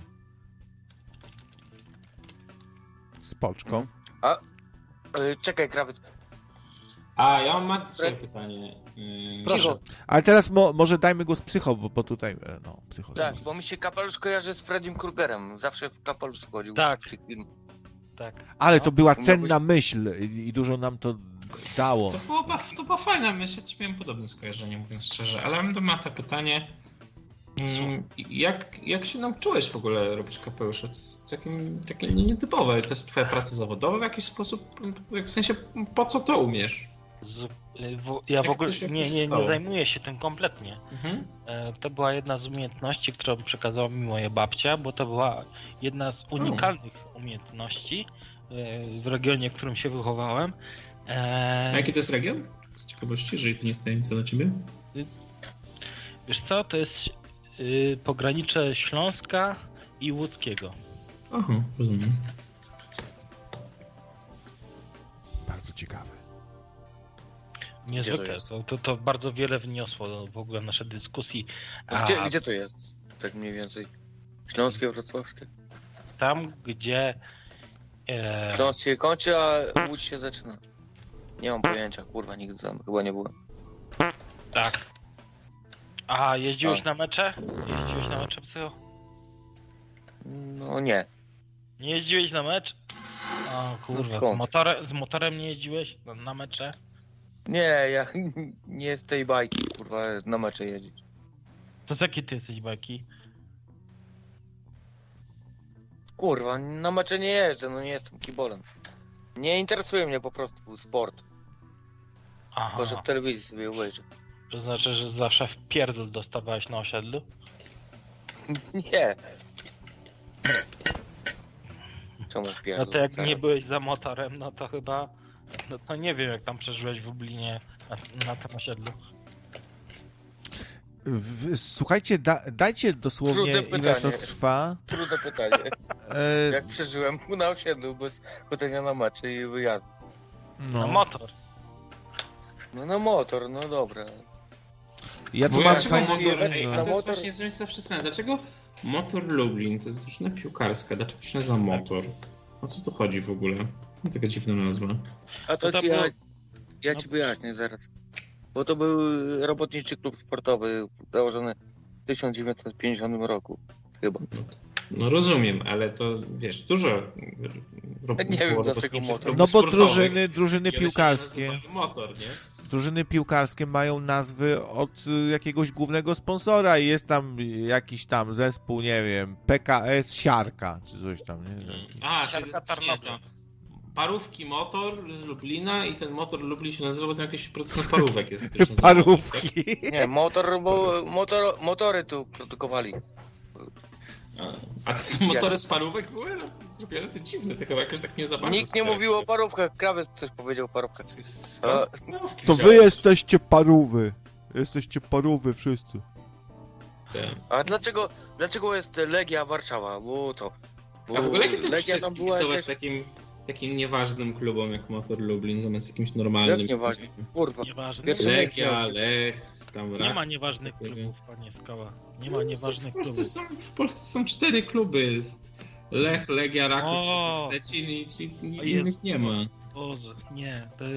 Z poczką. E, czekaj, krawiec. A, ja mam Matce pytanie. Yy, Cicho. Ale teraz mo, może dajmy głos psycho, bo, bo tutaj, e, no, psycho. Tak, bo mi się kapelusz kojarzy z Freddym Krugerem. Zawsze w kapelusz chodził. Tak. W tych filmach. Tak. Ale to No, była to cenna miałbyś- myśl i, i dużo nam to dało. To, było, ba- to była fajna myśl, ja też miałem podobne skojarzenie, mówiąc szczerze, ale mam do Mata pytanie. Mm, Jak, jak się nauczyłeś w ogóle robić kapelusze? To jest takim, takie nietypowe. To jest twoja praca zawodowa w jakiś sposób? W sensie, po co to umiesz? Z, y, w, ja w Jak ogóle to się- jak to nie, się nie, nie stało? zajmuję się tym kompletnie. Mhm. E, To była jedna z umiejętności, którą przekazała mi moja babcia, bo to była jedna z unikalnych umiejętności e, w regionie, w którym się wychowałem. E, A jaki to jest region? Z ciekawości, jeżeli to nie jest tajemnica dla ciebie? Wiesz co, to jest y, pogranicze Śląska i Łódzkiego. Aha, rozumiem. Bardzo ciekawe. Niezwykle. jest? To, to, to bardzo wiele wniosło w ogóle nasze dyskusji. A A gdzie, gdzie to jest? Tak mniej więcej. Śląskie, wrocławskie. tam, gdzie e, Śląsk się kończy, a Łódź się zaczyna. Nie mam pojęcia, kurwa, nigdy tam chyba nie byłem. tak. A jeździłeś A. na mecze? Jeździłeś na mecze, psycho? No nie. Nie jeździłeś na mecz? O kurwa, z, skąd? motore, z motorem nie jeździłeś na, na mecze? Nie, ja nie z tej bajki, kurwa, na mecze jeździć. To z jakiej ty jesteś bajki? Kurwa, na mecze nie jeżdżę, no nie jestem kibolem. Nie interesuje mnie po prostu sport. Aha, Tylko, że w telewizji sobie obejrzę. to znaczy, że zawsze w pierdol dostawałeś na osiedlu? Nie. Czemu pierdol? No to jak Zaraz. nie byłeś za motorem, no to chyba... No to nie wiem, jak tam przeżyłeś w Lublinie na, na tym osiedlu. W, słuchajcie, da, dajcie dosłownie, Trudne ile to pytanie. trwa. Trudne pytanie. E, Jak przeżyłem na osiedlu bez chodzenia na mecze i wyjazdu? Na no, motor. No na motor, no dobra. ja tu Bo mam dlaczego fajnie, motor, ej, że... a to jest motor- właśnie coś zawsze znane. Dlaczego Motor Lublin to jest drużyna piłkarska? Dlaczego się nazywa Motor? O co tu chodzi w ogóle? No, taka dziwna nazwa. A to To ci było- ja, ja no- ci wyjaśnię zaraz. Bo to był robotniczy klub sportowy założony w tysiąc dziewięćset pięćdziesiątym roku. Chyba. No rozumiem, ale to wiesz, dużo ro- Nie wiem, było dlaczego robotniczych Motor. klubów No bo sportowych drużyny, drużyny i one się piłkarskie, nazywają Motor, nie? drużyny piłkarskie mają nazwy od y, jakiegoś głównego sponsora i jest tam jakiś tam zespół, nie wiem, P K S Siarka, czy coś tam, nie? A, czyli Siarka to jest nie, to parówki Motor z Lublina i ten Motor Lublin się nazywa, bo tam jakiś producent parówek jest. który się nazywa Motor, Parówki. Nie, motor, bo motor, motory tu produkowali. tak? A, a co, motory z parówek były? No, zrobione to dziwne, to chyba jakoś tak nie za bardzo. Nikt nie mówił o parówkach, krawiec coś powiedział o parówkach. Skąd parówki To wy wziąłeś? jesteście parówy. Jesteście parówy wszyscy. Tak. A dlaczego, dlaczego jest Legia Warszawa? Bo co? Bo A w ogóle jakie to Legia jest tam była kibicować jakaś... takim, takim nieważnym klubom jak Motor Lublin zamiast jakimś normalnym. Jak nieważny? Kurwa. Nieważne. Pierwszy Legia, Lech, tam Nie Rak- ma nieważnych takiego. klubów, panie Skała. Nie ma No, nieważnych w Polsce klubów. są, w Polsce są cztery kluby. Jest Lech, Legia, Raków, O! Szczecin i, i, i O innych Jezu. nie ma. Boże, nie. To,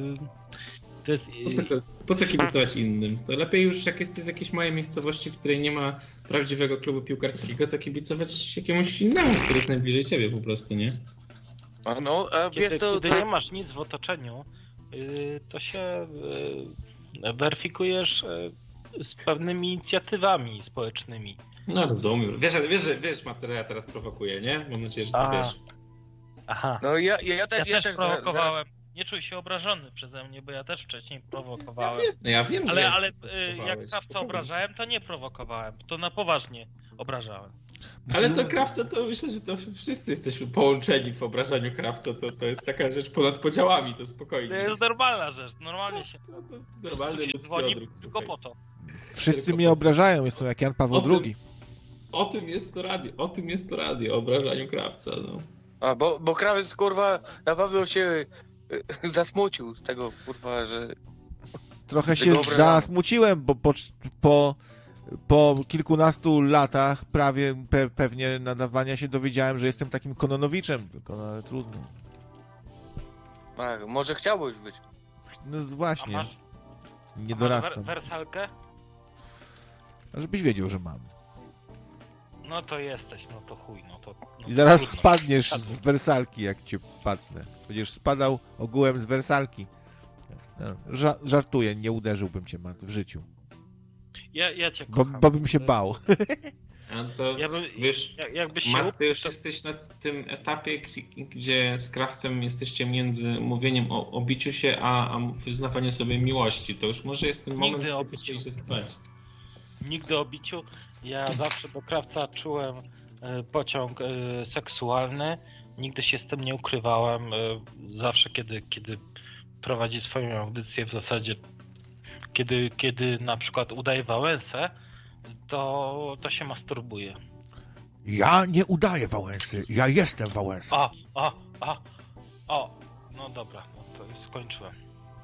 to jest... Po co, po co kibicować innym? To lepiej już jak jesteś z jakiejś małej miejscowości, w której nie ma prawdziwego klubu piłkarskiego, to kibicować jakiemuś innemu, który jest najbliżej ciebie po prostu, nie? A no, a Kiedy, wiesz to, kiedy to nie jest... masz nic w otoczeniu, yy, to się yy, weryfikujesz yy, z pewnymi inicjatywami społecznymi. No rozumiem. Wiesz, wiesz, wiesz Matera, ja teraz prowokuję, nie? Mam nadzieję, że to A. wiesz. Aha. No ja, ja, ja też, Ja, ja też też prowokowałem. Nie czuj się obrażony przeze mnie, bo ja też wcześniej Ja prowokowałem. wiem, no ja wiem, że Ale, ale y, prowokowałeś, jak krawca spokojnie. obrażałem, to nie prowokowałem. To na poważnie obrażałem. Ale to krawca, to myślę, że to wszyscy jesteśmy połączeni w obrażaniu krawca. To, to jest taka rzecz ponad podziałami, to To spokojnie. jest normalna rzecz. Normalnie się, To, to normalny się ludzki dzwoni odruch. tylko słuchaj. po to. Wszyscy Tylko mnie po- obrażają, jestem jak Jan Paweł O tym- drugi. O tym jest to radio, o tym jest to radio, o obrażaniu krawca, no. A, bo, bo krawiec, kurwa, na pewno się y, zasmucił z tego, kurwa, że... Trochę się Tego obrażamy. zasmuciłem, bo po, po, po kilkunastu latach prawie pe, pewnie nadawania się dowiedziałem, że jestem takim Kononowiczem, tylko no, ale trudno. A, może chciałbyś być. No A właśnie, masz, nie a masz dorastam. wer- wersalkę? A żebyś wiedział, że mam. No to jesteś, no to chuj, no to... No I to zaraz trudno. spadniesz z wersalki, jak cię pacnę. Będziesz spadał ogółem z wersalki. No, ża- żartuję, nie uderzyłbym cię, Mat, w życiu. Ja, ja cię Bo, kocham. bo bym się bał. A to, Ja bym, wiesz, jak, jakbyś się... Mat, ty już to- jesteś na tym etapie, gdzie- gdzie z krawcem jesteście między mówieniem o, o biciu się, a, a wyznawaniem sobie miłości. To już może jest ten Nigdy moment, o kiedy biciu. się spać. Nigdy o biciu. Ja zawsze do krawca czułem e, pociąg e, seksualny. Nigdy się z tym nie ukrywałem. E, Zawsze, kiedy, kiedy prowadzi swoją audycję, w zasadzie kiedy, kiedy na przykład udaje Wałęsę, to, to się masturbuje. Ja nie udaję Wałęsy, ja jestem Wałęsa. O, o, o, o. No dobra, no to już skończyłem.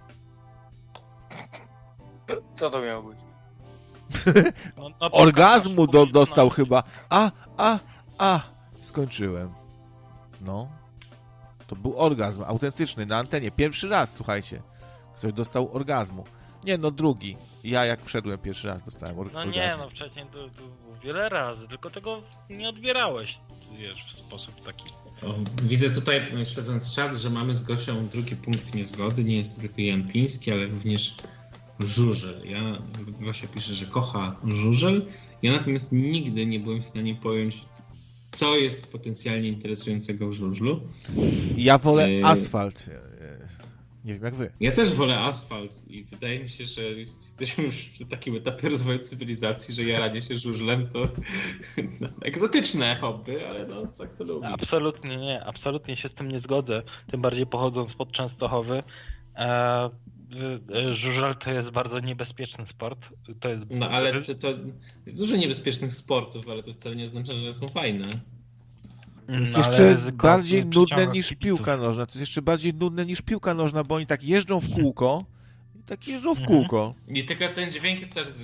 Co to miało być? No, no, Orgazmu do, powinno- dostał chyba. A, a, a. Skończyłem. No. To był orgazm autentyczny na antenie. Pierwszy raz, słuchajcie. Ktoś dostał orgazmu. Nie, no drugi. Ja jak wszedłem pierwszy raz dostałem or- No orgazm. nie, no wcześniej to, to wiele razy, tylko tego nie odbierałeś, wiesz, w sposób taki. O, widzę tutaj, śledząc czat, że mamy z Gosią drugi punkt niezgody. Nie jest to tylko Jan Piński, ale również żużel. Ja, Gosia pisze, że kocha żużel. Ja natomiast nigdy nie byłem w stanie pojąć, co jest potencjalnie interesującego w żużlu. Ja wolę Yy. asfalt. Nie wiem jak wy. Ja też wolę asfalt i wydaje mi się, że jesteśmy już w takim etapie rozwoju cywilizacji, że jaranie się żużlem to no, egzotyczne hobby, ale no co kto lubi. Absolutnie nie, absolutnie się z tym nie zgodzę, tym bardziej pochodząc pod Częstochowy. E, e, żużel to jest bardzo niebezpieczny sport. To jest... No ale to, to jest dużo niebezpiecznych sportów, ale to wcale nie oznacza, że są fajne. To jest No, jeszcze ale ryzykowny bardziej nudne przyciąga niż kibiców. piłka nożna. To jest jeszcze bardziej nudne niż piłka nożna, bo oni tak jeżdżą w kółko i tak jeżdżą w Mhm. kółko. I tylko ten dźwięk jest cały czas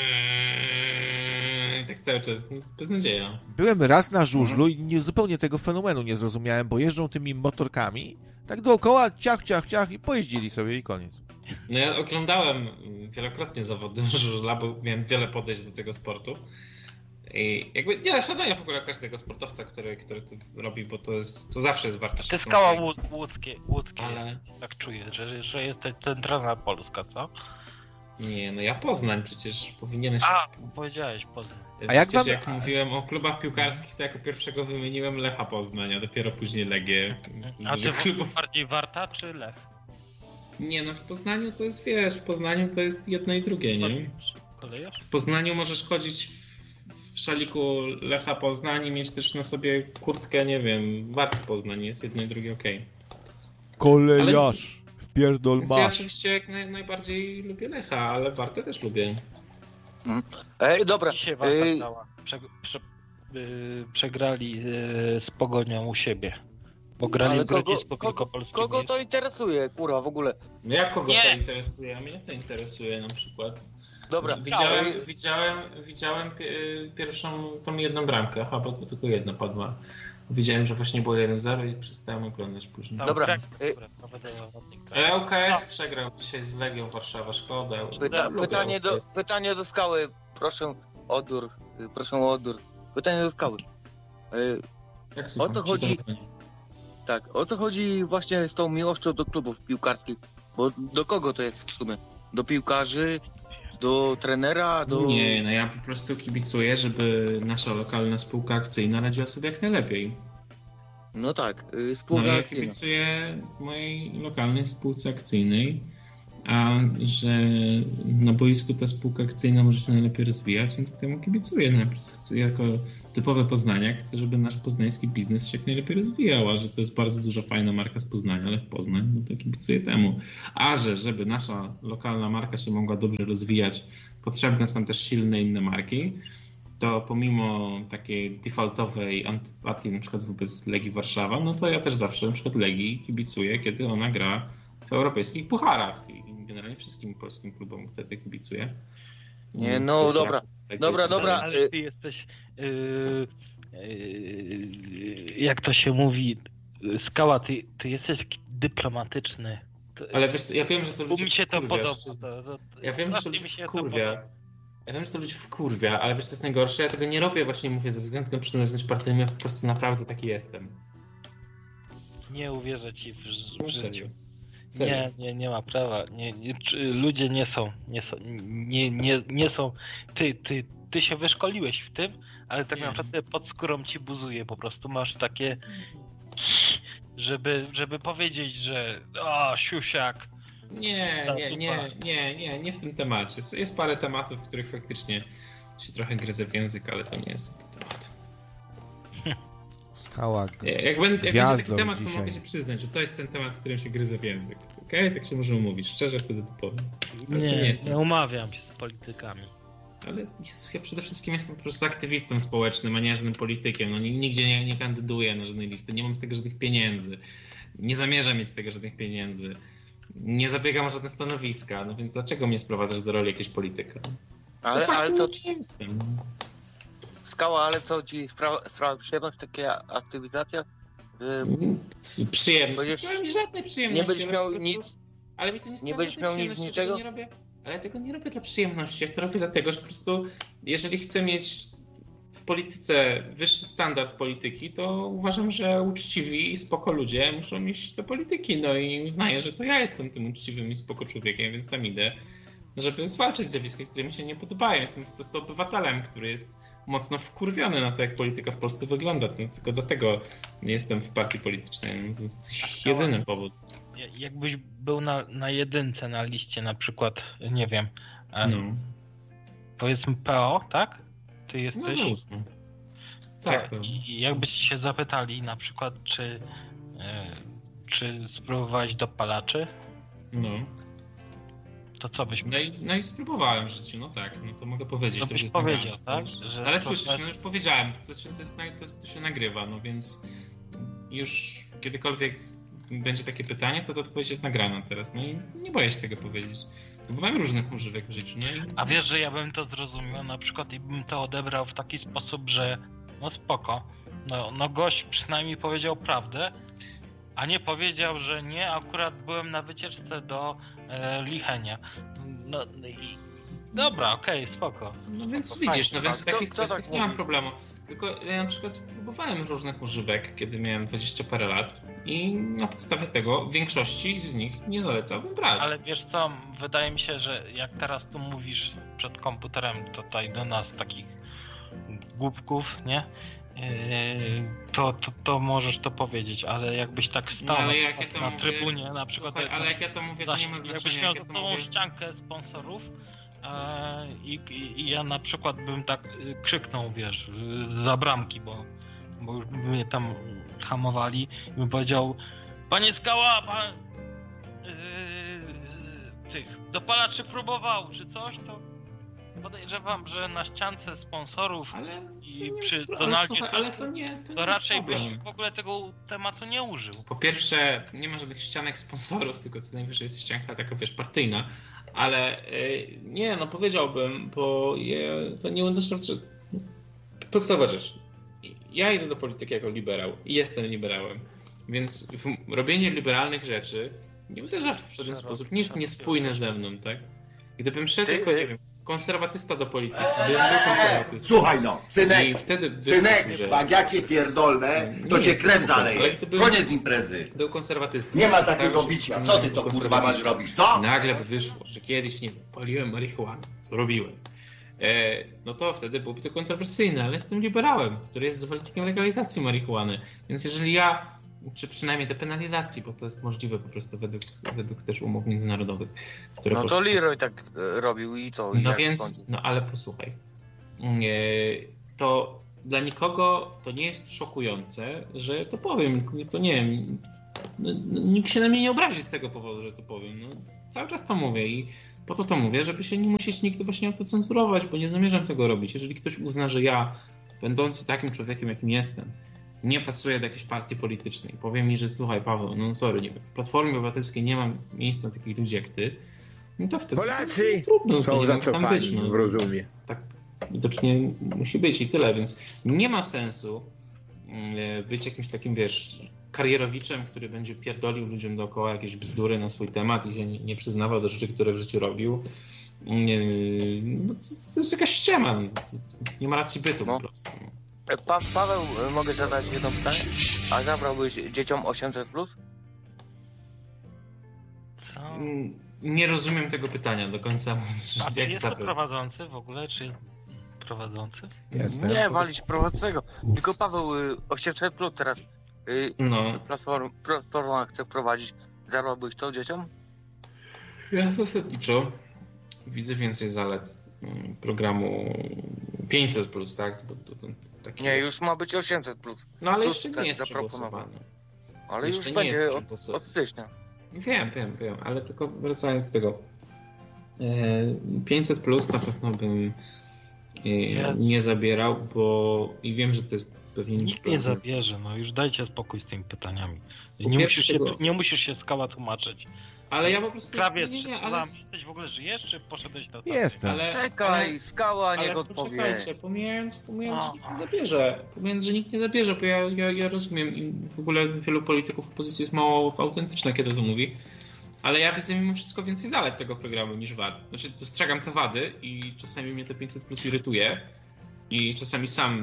i tak cały czas, no, beznadzieja. Byłem raz na żużlu i nie, zupełnie tego fenomenu nie zrozumiałem, bo jeżdżą tymi motorkami, tak dookoła, ciach, ciach, ciach i pojeździli sobie i koniec. No ja oglądałem wielokrotnie zawody żużla, bo miałem wiele podejść do tego sportu. I jakby ja szanuję w ogóle każdego sportowca, który, który to robi, bo to jest, to zawsze jest warte To jest szacunku. skała łód- łódzkie, łódzkie. Ale Tak czuję, że, że jest to centralna Polska, co? nie, no ja Poznań przecież powinieneś... A, powiedziałeś Poznań. A jak Przecież wam- jak mówiłem o klubach piłkarskich, to jako pierwszego wymieniłem Lecha Poznań, a dopiero później Legię. Z A ty dużych klubów. bardziej Warta czy Lech? Nie, no w Poznaniu to jest, wiesz, w Poznaniu to jest jedno i drugie, nie? Kolejarz? W Poznaniu możesz chodzić w, w szaliku Lecha Poznań i mieć też na sobie kurtkę, nie wiem, Warty Poznań, jest jedno i drugie okej. Kolejarz, wpierdol Więc ja masz. oczywiście jak naj, najbardziej lubię Lecha, ale Wartę też lubię. Ej, dobra. Dzisiaj Warta Ej, dała. Prze, prze, yy, przegrali yy, z Pogonią u siebie. Bo grali ale w kogo, Grodzisku kogo, Wielkopolskim. kogo to interesuje, kurwa, w ogóle? No jak kogo Nie. to interesuje? A mnie to interesuje na przykład. Dobra, Widziałem, ej, widziałem, widziałem pi- pierwszą, tą jedną bramkę, chyba to tylko jedna padła. Widziałem, że właśnie było jeden zero i przestałem oglądać później. Tam Dobra, Grek, y- które prowadziła ładnie grę. Ale ŁKS przegrał dzisiaj z Legią Warszawa, szkoda. pyta, Lubię pytanie, do, ŁKS. pytanie do skały. Proszę odbiór. y, Proszę o odbiór. Pytanie do skały. Y, Jak o słucham? co chodzi? Czytam. Tak, o co chodzi właśnie z tą miłością do klubów piłkarskich? Bo do kogo to jest w sumie? Do piłkarzy? do trenera, do... Nie, no ja po prostu kibicuję, żeby nasza lokalna spółka akcyjna radziła sobie jak najlepiej. No tak, y, No spółka ja akcyjna. kibicuję mojej lokalnej spółce akcyjnej, a że na boisku ta spółka akcyjna może się najlepiej rozwijać, no to temu kibicuję. No, ja po prostu chcę, jako typowy poznaniak chcę, żeby nasz poznański biznes się jak najlepiej rozwijał, a że to jest bardzo duża, fajna marka z Poznania, Lech Poznań, no to kibicuję temu. A że żeby nasza lokalna marka się mogła dobrze rozwijać, potrzebne są też silne inne marki, to pomimo takiej defaultowej antypatii na przykład wobec Legii Warszawa, no to ja też zawsze na przykład Legii kibicuję, kiedy ona gra w europejskich pucharach i generalnie wszystkim polskim klubom wtedy kibicuję. Nie, no dobra, Legii, dobra, dobra. Ale ty jesteś, yy, yy, jak to się mówi, Skała, ty, ty jesteś dyplomatyczny. To, Ale wiesz, ja wiem, że to mi ludzi się to wkurwia. podoba. To, to, Ja wiem, że to strasznie ludzi mi się to wkurwia. podoba. Ja wiem, że to ludzi wkurwia, ale wiesz, co jest najgorsze? Ja tego nie robię, właśnie mówię, ze względu na przynależność partyjną, ja po prostu naprawdę taki jestem. Nie uwierzę ci w, w No życiu. serio. Serio. Nie, nie, nie ma prawa. Nie, nie, czy- ludzie nie są, nie są, nie, nie, nie są. Ty, ty, ty się wyszkoliłeś w tym, ale tak Nie. naprawdę pod skórą ci buzuje. Po prostu masz takie, żeby, żeby powiedzieć, że o, siusiak. Nie, Ta nie, dupa. nie, nie, nie, nie w tym temacie. Jest, jest parę tematów, w których faktycznie się trochę gryzę w język, ale to nie jest ten temat. Skała. Jak, jak, będę, jak Gwiazdą będzie taki temat, to dzisiaj. mogę się przyznać, że to jest ten temat, w którym się gryzę w język. Okej? Okay? Tak się może umówić. Szczerze wtedy to powiem. Ale to Nie, jest ten nie umawiam się z politykami. Ale Jezu, ja przede wszystkim jestem po prostu aktywistą społecznym, a nie żadnym politykiem. No, nigdzie nie, nie kandyduję na żadnej listy, nie mam z tego żadnych pieniędzy. Nie zamierzam mieć z tego żadnych pieniędzy. Nie zabiegam o żadne stanowiska, no więc dlaczego mnie sprowadzasz do roli jakiegoś polityka? Ale, no, ale co, nie jestem. Skała, ale co ci sprawia, sprawia przyjemność taka aktywizacja? Że Przyjemność. Będziesz- Nie sprawia mi żadnej przyjemności. nie będziesz ale miał po prostu- nic? Ale mi to nie sprawia będziesz żadnej miał nic z przyjemności, ja tego niczego? Nie robię, ale ja tego nie robię dla przyjemności. Ja to robię dlatego, że po prostu jeżeli chcę mieć w polityce wyższy standard polityki, to uważam, że uczciwi i spoko ludzie muszą iść do polityki. No i uznaję, że to ja jestem tym uczciwym i spoko człowiekiem, więc tam idę, żeby zwalczyć zjawiska, które mi się nie podobają. Jestem po prostu obywatelem, który jest mocno wkurwiony na to, jak polityka w Polsce wygląda. No, tylko dlatego jestem w partii politycznej. No, to jest jedyny powód. Jakbyś był na, na jedynce na liście, na przykład, nie wiem, e, No, powiedzmy P O, tak? Ty no jesteś. załóżmy. Tak, no. I jakbyście się zapytali na przykład, czy, e, czy spróbowałeś dopalaczy, no. to co byś No i, no i spróbowałem w życiu, no tak, no to mogę powiedzieć. To to byś jest powiedział, nagrane. tak? Że Ale to słyszysz, jest- no już powiedziałem, to, to, się, to, jest, na- to, jest, to się nagrywa, no więc już kiedykolwiek będzie takie pytanie, to ta odpowiedź jest nagrana teraz, no i nie boję się tego powiedzieć. Próbowałem różnych używek w życiu, no i... A wiesz, że ja bym to zrozumiał na przykład i bym to odebrał w taki sposób, że no spoko, no, no gość przynajmniej powiedział prawdę, a nie powiedział, że nie, akurat byłem na wycieczce do e, Lichenia. No i dobra, okej, spoko. No więc Spoko, widzisz, no fajnie. więc w Kto- takich kto kwestiach tak nie mam mówi? problemu. Tylko ja na przykład próbowałem różnych używek, kiedy miałem dwadzieścia parę lat i na podstawie tego większości z nich nie zalecałbym brać. Ale wiesz co, wydaje mi się, że jak teraz tu mówisz przed komputerem tutaj do nas takich głupków, nie? Yy, to, to, to możesz to powiedzieć, ale jakbyś tak No, stał ale na, jak ja przykład to na mówię, trybunie, na przykład Słuchaj, jak- ale jak ja to mówię, to nie ma Zaś- znaczenia. Jakbyś miał jak za ja to sobą mówię. ściankę sponsorów e, i, i, i ja na przykład bym tak y, krzyknął, wiesz, y, za bramki, bo, bo już by mnie tam hamowali i bym powiedział: panie Skała, pan yy, tych dopalaczy próbował, czy coś, to podejrzewam, że na ściance sponsorów Ale i to nie przy jest, ale, Donaldzie słuchaj, ale to nie, to nie to jest raczej byś problem. w ogóle tego tematu nie użył. Po pierwsze, nie ma żadnych ścianek sponsorów, tylko co najwyżej jest ścianka taka, wiesz, partyjna. Ale yy, nie, no powiedziałbym, bo je, to nie uderza w... Podstawowa rzecz. Ja idę do polityki jako liberał i jestem liberałem, więc w, robienie liberalnych rzeczy nie uderza w żaden sposób, nie jest niespójne ze mną, tak? Gdybym szedł Ty, jako, y- nie wiem, konserwatysta do polityki. Byłem był konserwatystą. Słuchaj no, synek, I wtedy wyszło, synek, że... jak ja cię pierdolę, Nie to cię jest krew to zaleje. ale to był- Koniec imprezy. Był konserwatystą. Nie ma Tak, takiego że- bicia. Co ty to był kurwa masz konserwatystą. robić? Co? Nagle by wyszło, że kiedyś, nie wiem, paliłem marihuanę, co robiłem. E, no to wtedy byłoby to kontrowersyjne, ale jestem liberałem, który jest zwolennikiem legalizacji marihuany. Więc jeżeli ja, czy przynajmniej depenalizacji, bo to jest możliwe po prostu według, według też umów międzynarodowych. Które No to poszły- Leroy tak e, robił i co? I No jak więc, skończył? no ale posłuchaj. Nie, to dla nikogo to nie jest szokujące, że to powiem. To nie wiem. No, no, nikt się na mnie nie obrazi z tego powodu, że to powiem. No, cały czas to mówię i po to to mówię, żeby się nie musieć nigdy właśnie autocenzurować, bo nie zamierzam tego robić. Jeżeli ktoś uzna, że ja, będący takim człowiekiem, jakim jestem, nie pasuję do jakiejś partii politycznej, powie mi, że słuchaj Paweł, no sorry, nie, w Platformie Obywatelskiej nie mam miejsca na takich ludzi jak ty, no to wtedy Polacy to trudno, to są nie mogę tam zacofani być. No. w rozumie. Tak widocznie musi być i tyle, więc nie ma sensu mm, być jakimś takim, wiesz, karierowiczem, który będzie pierdolił ludziom dookoła jakieś bzdury na swój temat i się nie, nie przyznawał do rzeczy, które w życiu robił. Nie, no, to, to jest jakaś ściema. No, to, to nie ma racji bytu No. po prostu. No. E, Pa, Paweł, e, mogę zadać jedno pytanie? A zabrałbyś dzieciom osiemset plus? Co? Mm, Nie rozumiem tego pytania do końca. A ty Jak jest to zapytać? prowadzący w ogóle, czy prowadzący? Jestem. Nie, walić prowadzącego. Tylko Paweł, y, osiemset plus teraz y, No, platform, platforma chce prowadzić. Zabrałbyś to dzieciom? ja zasadniczo widzę więcej zalet mm, programu pięćset plus, tak? Bo to, to, to taki Nie, jest. już ma być osiemset plus. No ale plus jeszcze tak nie jest zaproponował. przegłosowany. Ale Jeszcze już nie będzie jest od, przegłoso- od stycznia. Wiem, wiem, wiem, ale tylko wracając do tego. E, pięćset plus na pewno bym e, Jezu. nie zabierał, bo i wiem, że to jest pewnie Nikt nie zabierze, no już dajcie spokój z tymi pytaniami. Po Nie pierwsze musisz, się, tego- nie musisz się Skała tłumaczyć. Ale ja po prostu Krawiec, nie, nie, nie, ale... ale, jesteś w ogóle żyjesz, czy poszedłeś do Jestem. ale, Czekaj, ale, Skała niech ale odpowie. poczekajcie, pomijając, pomijając, że O. nikt nie zabierze, pomijając, że nikt nie zabierze, bo ja, ja, ja rozumiem i w ogóle wielu polityków opozycji jest mało autentyczne, kiedy to mówi, ale ja widzę mimo wszystko więcej zalet tego programu niż wad. Znaczy, dostrzegam te wady i czasami mnie te pięćset plus irytuje i czasami sam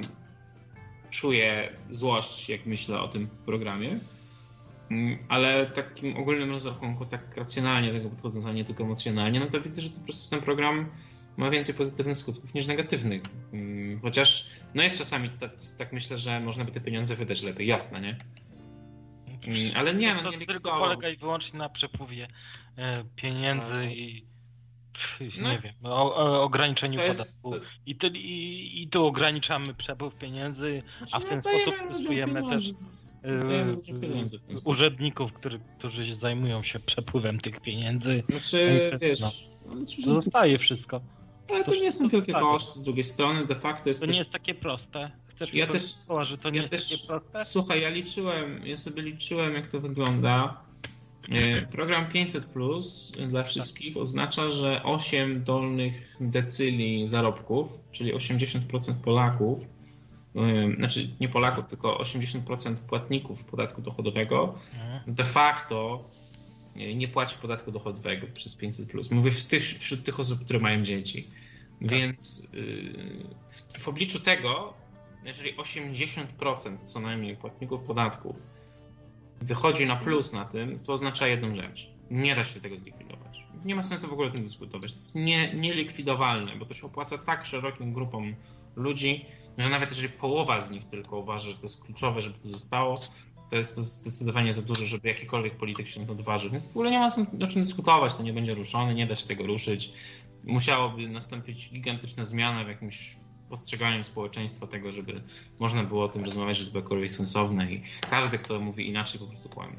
czuję złość, jak myślę o tym programie. Mm, Ale takim ogólnym rozrachunku, tak racjonalnie tego podchodząc, a nie tylko emocjonalnie, no to widzę, że to po prostu ten program ma więcej pozytywnych skutków niż negatywnych. Mm, Chociaż, no jest czasami tak, tak myślę, że można by te pieniądze wydać lepiej, jasne, nie? Mm, Ale nie, to, no to nie tylko likwidował. polega i wyłącznie na przepływie e, pieniędzy No. i pff, No. nie wiem, o, o ograniczeniu To jest- podatku. I, ty, i, I tu ograniczamy przepływ pieniędzy, a w Znaczy, ten no, dajemy sposób ludziom zyskujemy pieniądze. też Dajemy e, ludziom pieniądze w ten sposób. urzędników, który, którzy zajmują się przepływem tych pieniędzy. Znaczy, No. wiesz, No. ale cóż, To zostaje wszystko. ale to to nie są wszystko wielkie zostaje. koszty, z drugiej strony de facto jest To też... nie jest takie proste. Chcesz Ja mi też- powiedzieć, Koła, że to nie Ja jest też, takie proste? słuchaj, ja liczyłem, ja sobie liczyłem, jak to wygląda. E, Program pięćset plus dla wszystkich oznacza, że osiem dolnych decyli zarobków, czyli osiemdziesiąt procent Polaków, e, znaczy nie Polaków, tylko osiemdziesiąt procent płatników podatku dochodowego Mhm. de facto nie, nie płaci podatku dochodowego przez pięćset plus. Mówię w tych, wśród tych osób, które mają dzieci. Więc yy, w, w obliczu tego, jeżeli osiemdziesiąt procent co najmniej płatników podatków wychodzi na plus na tym, to oznacza jedną rzecz. Nie da się tego zlikwidować. Nie ma sensu w ogóle o tym dyskutować. To jest nie, nielikwidowalne, bo to się opłaca tak szerokim grupom ludzi, że nawet jeżeli połowa z nich tylko uważa, że to jest kluczowe, żeby to zostało, to jest to zdecydowanie za dużo, żeby jakikolwiek polityk się na to odważył. Więc w ogóle nie ma sensu o czym dyskutować, to nie będzie ruszone, nie da się tego ruszyć. Musiałoby nastąpić gigantyczna zmiana w jakimś postrzeganiu społeczeństwa tego, żeby można było o tym rozmawiać, że to byłokolwiek sensowne i każdy, kto mówi inaczej, po prostu kłamie.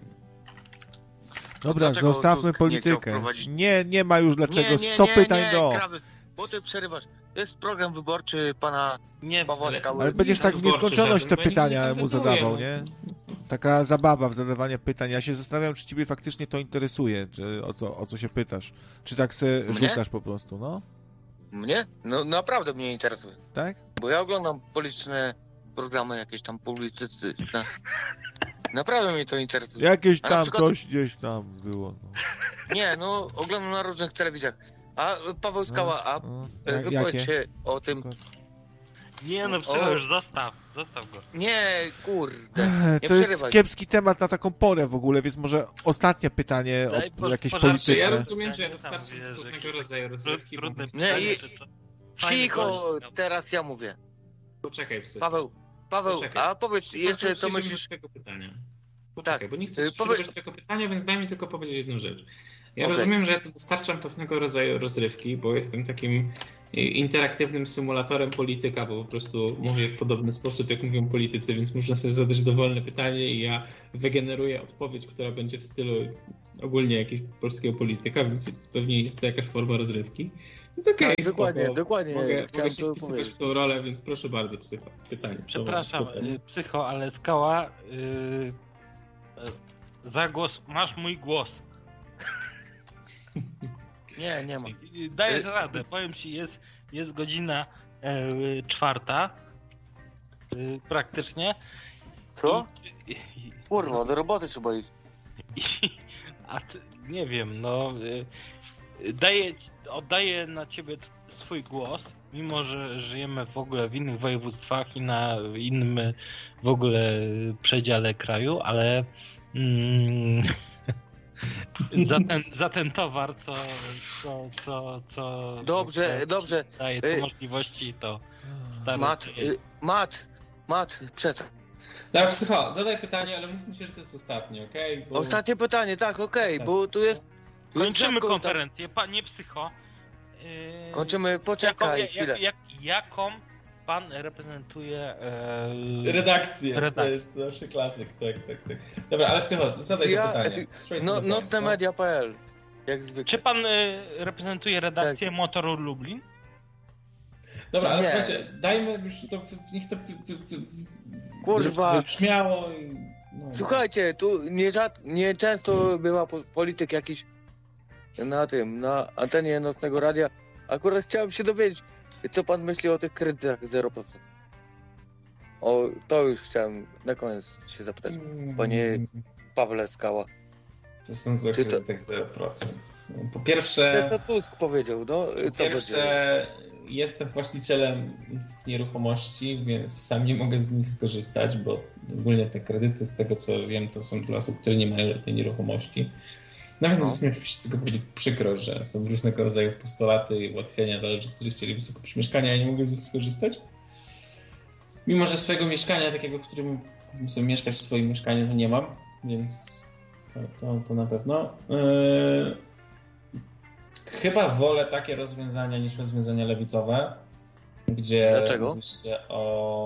Dobra, Dlaczego zostawmy Tusk nie chciał politykę. wprowadzić- Nie, nie ma już dlaczego. Nie, nie, sto nie, pytań nie, do. Krawy, bo ty przerywasz. Jest program wyborczy pana Nie, Pawła ale- Skały. Ale będziesz Nie tak w wyborczy nieskończoność żaden, te bo ja pytania nigdy nie mu kandyduję, zadawał, no. nie? Taka zabawa w zadawanie pytań. Ja się zastanawiam, czy ciebie faktycznie to interesuje, czy o co, o co się pytasz. Czy tak se Mnie? rzucasz po prostu, no? Mnie? No naprawdę mnie interesuje. Tak? Bo ja oglądam polityczne programy, jakieś tam publicystyczne. Naprawdę mnie to interesuje. Jakieś A na tam przykład- coś gdzieś tam było. No. Nie, no oglądam na różnych telewizjach. A Paweł Skała, a No, e, jak- wypowiedz jakie? się o tym. Nie no, O. Psycho, już zostaw, zostaw go. Nie, kurde. Ech, Nie To jest przerywaj. kiepski temat na taką porę w ogóle, więc może ostatnie pytanie, Daj o, po- jakieś pożarcie. Czy ja polityczne. rozumiem, że ja Tam dostarczam wiesz, tylko pewnego jakieś rodzaju rozrywki, bo Trudne po prostu- Nie, pytanie, i- czy co? Fajny Cicho, gość. teraz ja mówię. Poczekaj, psy. Paweł, Paweł, Poczekaj. a powiedz jeszcze, co Przejdziemy do myślisz? twojego pytania. Poczekaj, Tak. bo nie chcę Y, ci powie- przerywać twojego pytania, więc daj mi tylko powiedzieć jedną rzecz. Ja Okej. rozumiem, że ja tu dostarczam pewnego rodzaju rozrywki, bo jestem takim y, interaktywnym symulatorem polityka, bo po prostu mówię w podobny sposób, jak mówią politycy, więc można sobie zadać dowolne pytanie i ja wygeneruję odpowiedź, która będzie w stylu ogólnie jakiegoś polskiego polityka, więc jest, pewnie jest to jakaś forma rozrywki. Więc okej, Tak, dokładnie, spoko. dokładnie, Mogę, chciałem mogę się to wpisywać powiedzieć. w tą rolę, więc proszę bardzo, psycho. Pytanie. Przepraszam, Pytanie. y, Psycho, ale Skała, yy, y, za głos, masz mój głos. Nie, nie ma. Y, Dajesz Y- radę, powiem ci, jest, jest godzina y, czwarta, y, praktycznie. Co? I, i, Kurwa, do roboty trzeba iść. i, a ty, nie wiem, no, y, y, daję, oddaję na ciebie t- swój głos, mimo że żyjemy w ogóle w innych województwach i na innym y, w ogóle y, przedziale kraju, ale mm, za, ten, za ten towar, co, co, co, co Dobrze, co dobrze. daje te Y- możliwości, to stary, Mat, y, Mat, Mat, przed. Tak, psycho, zadaj pytanie, ale mówmy się, że to jest ostatnie, okej? Bo- Ostatnie pytanie, tak, okej, bo tu jest... tu jest kończymy rzadko- konferencję, panie Psycho. Yy, Kończymy, poczekaj jaką, chwilę. jak, jak, jaką pan reprezentuje e, Redakcję, to Redakcję. jest zawsze klasyk, tak, tak, tak. Dobra, ale psycho, zadaj Ja- to pytanie. Straight No, to the point, nocne no. media kropka p l. Jak zwykle. Czy pan e, reprezentuje redakcję Tak. Motoru Lublin? Dobra, ale Nie. słuchajcie, dajmy już to, w- niech to w- w- w- Kurwa. wybrzmiało i... No. Słuchajcie, tu nie, rzad, nie często bywa po, polityk jakiś na tym, na antenie nocnego radia. Akurat chciałem się dowiedzieć, co pan myśli o tych kredytach zero procent. O, to już chciałem na koniec się zapytać. Panie Pawle Skała. To są za Czy to- kredytach zero procent. Po Co pierwsze... to Tusk powiedział, no? Po Co będzie? pierwsze, jestem właścicielem dwóch nieruchomości, więc sam nie mogę z nich skorzystać, bo ogólnie te kredyty, z tego co wiem, to są dla osób, które nie mają tej nieruchomości. Nawet No. jest mi oczywiście z tego powodu przykro, że są różnego rodzaju postulaty i ułatwienia dla ludzi, którzy chcieli wysoko kupić mieszkania, a nie mogę z nich skorzystać. Mimo że swojego mieszkania, takiego, w którym mógłbym sobie mieszkać w swoim mieszkaniu, to nie mam, więc to, to, to na pewno. Yy... Chyba wolę takie rozwiązania niż rozwiązania lewicowe, gdzie Dlaczego? mówi się o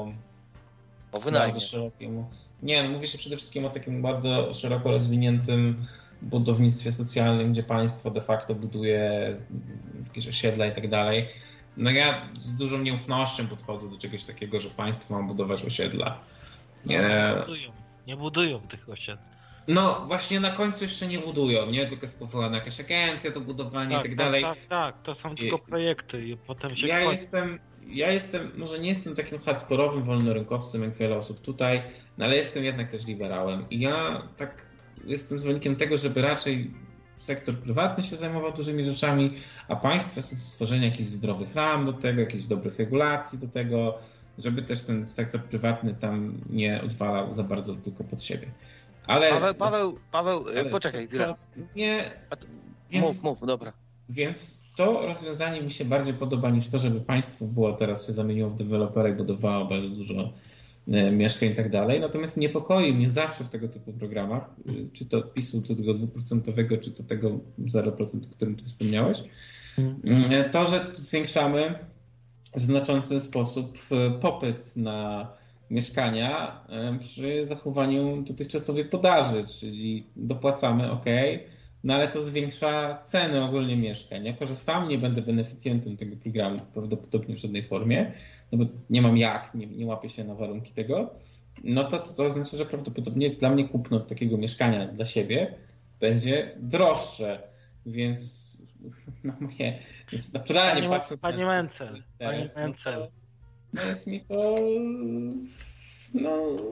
O wynajmie. bardzo szerokim... Nie, no mówi się przede wszystkim o takim bardzo szeroko rozwiniętym budownictwie socjalnym, gdzie państwo de facto buduje jakieś osiedla i tak dalej. No ja z dużą nieufnością podchodzę do czegoś takiego, że państwo ma budować osiedla. Nie Nie, budują, nie budują tych osiedli. no właśnie na końcu jeszcze nie budują, nie? Tylko jest powołana jakaś agencja do budowania i tak dalej. Tak, tak, to są tylko projekty i potem się Ja kończy. jestem, ja jestem, może nie jestem takim hardkorowym wolnorynkowcem jak wiele osób tutaj, no ale jestem jednak też liberałem. I ja tak jestem zwolennikiem tego, żeby raczej sektor prywatny się zajmował dużymi rzeczami, a państwo jest stworzenie jakichś zdrowych ram do tego, jakichś dobrych regulacji do tego, żeby też ten sektor prywatny tam nie odwalał za bardzo tylko pod siebie. Ale, Paweł, Paweł, Paweł, ale poczekaj to- chwilę. Nie, A to- więc, Mów, mów, dobra. Więc to rozwiązanie mi się bardziej podoba niż to, żeby państwo było teraz się zamieniło w dewelopera i budowało bardzo dużo e, mieszkań i tak dalej. Natomiast niepokoi mnie zawsze w tego typu programach, y, czy to PiSu, czy tego dwuprocentowego, czy to tego zero procent, o którym tu wspomniałeś, y, to, że zwiększamy w znaczący sposób e, popyt na mieszkania e, przy zachowaniu dotychczasowej podaży, czyli dopłacamy, ok, no ale to zwiększa ceny ogólnie mieszkań. Jako że sam nie będę beneficjentem tego programu prawdopodobnie w żadnej formie, no bo nie mam jak, nie, nie łapię się na warunki tego, no to, to to oznacza, że prawdopodobnie dla mnie kupno takiego mieszkania dla siebie będzie droższe, więc no moje, więc naturalnie Panie, patrząc panie na Mencel, panie teraz, no Mencel. to, no jest mi to no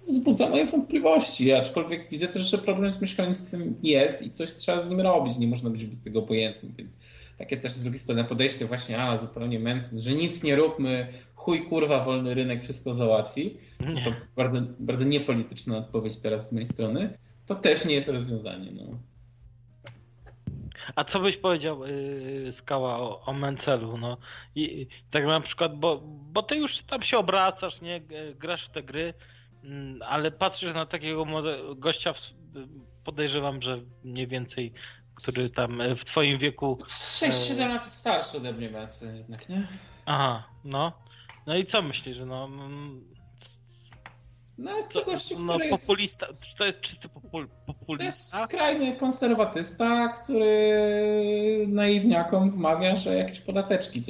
wzbudza moje wątpliwości, aczkolwiek widzę też, że problem z mieszkalnictwem jest i coś trzeba z nim robić, nie można być bez tego obojętnym, więc takie też z drugiej strony podejście właśnie, a zupełnie męsne, że nic nie róbmy, chuj kurwa, wolny rynek wszystko załatwi, Nie. to bardzo, bardzo niepolityczna odpowiedź teraz z mojej strony, to też nie jest rozwiązanie. No. A co byś powiedział, yy, Skała, o, o Mencelu? No? I, I tak na przykład, bo, bo ty już tam się obracasz, nie? G- Grasz w te gry, mm, ale patrzysz na takiego młode- gościa, w, podejrzewam, że mniej więcej, który tam w twoim wieku... sześć siedem lat starszy ode mnie Mencel jednak, nie? Aha, no. No i co myślisz, że no... mm, No jest to gościu, no który jest... populista, czy to jest czysty popul, To jest populista? skrajny konserwatysta, który naiwniakom wmawia, że jakieś podateczki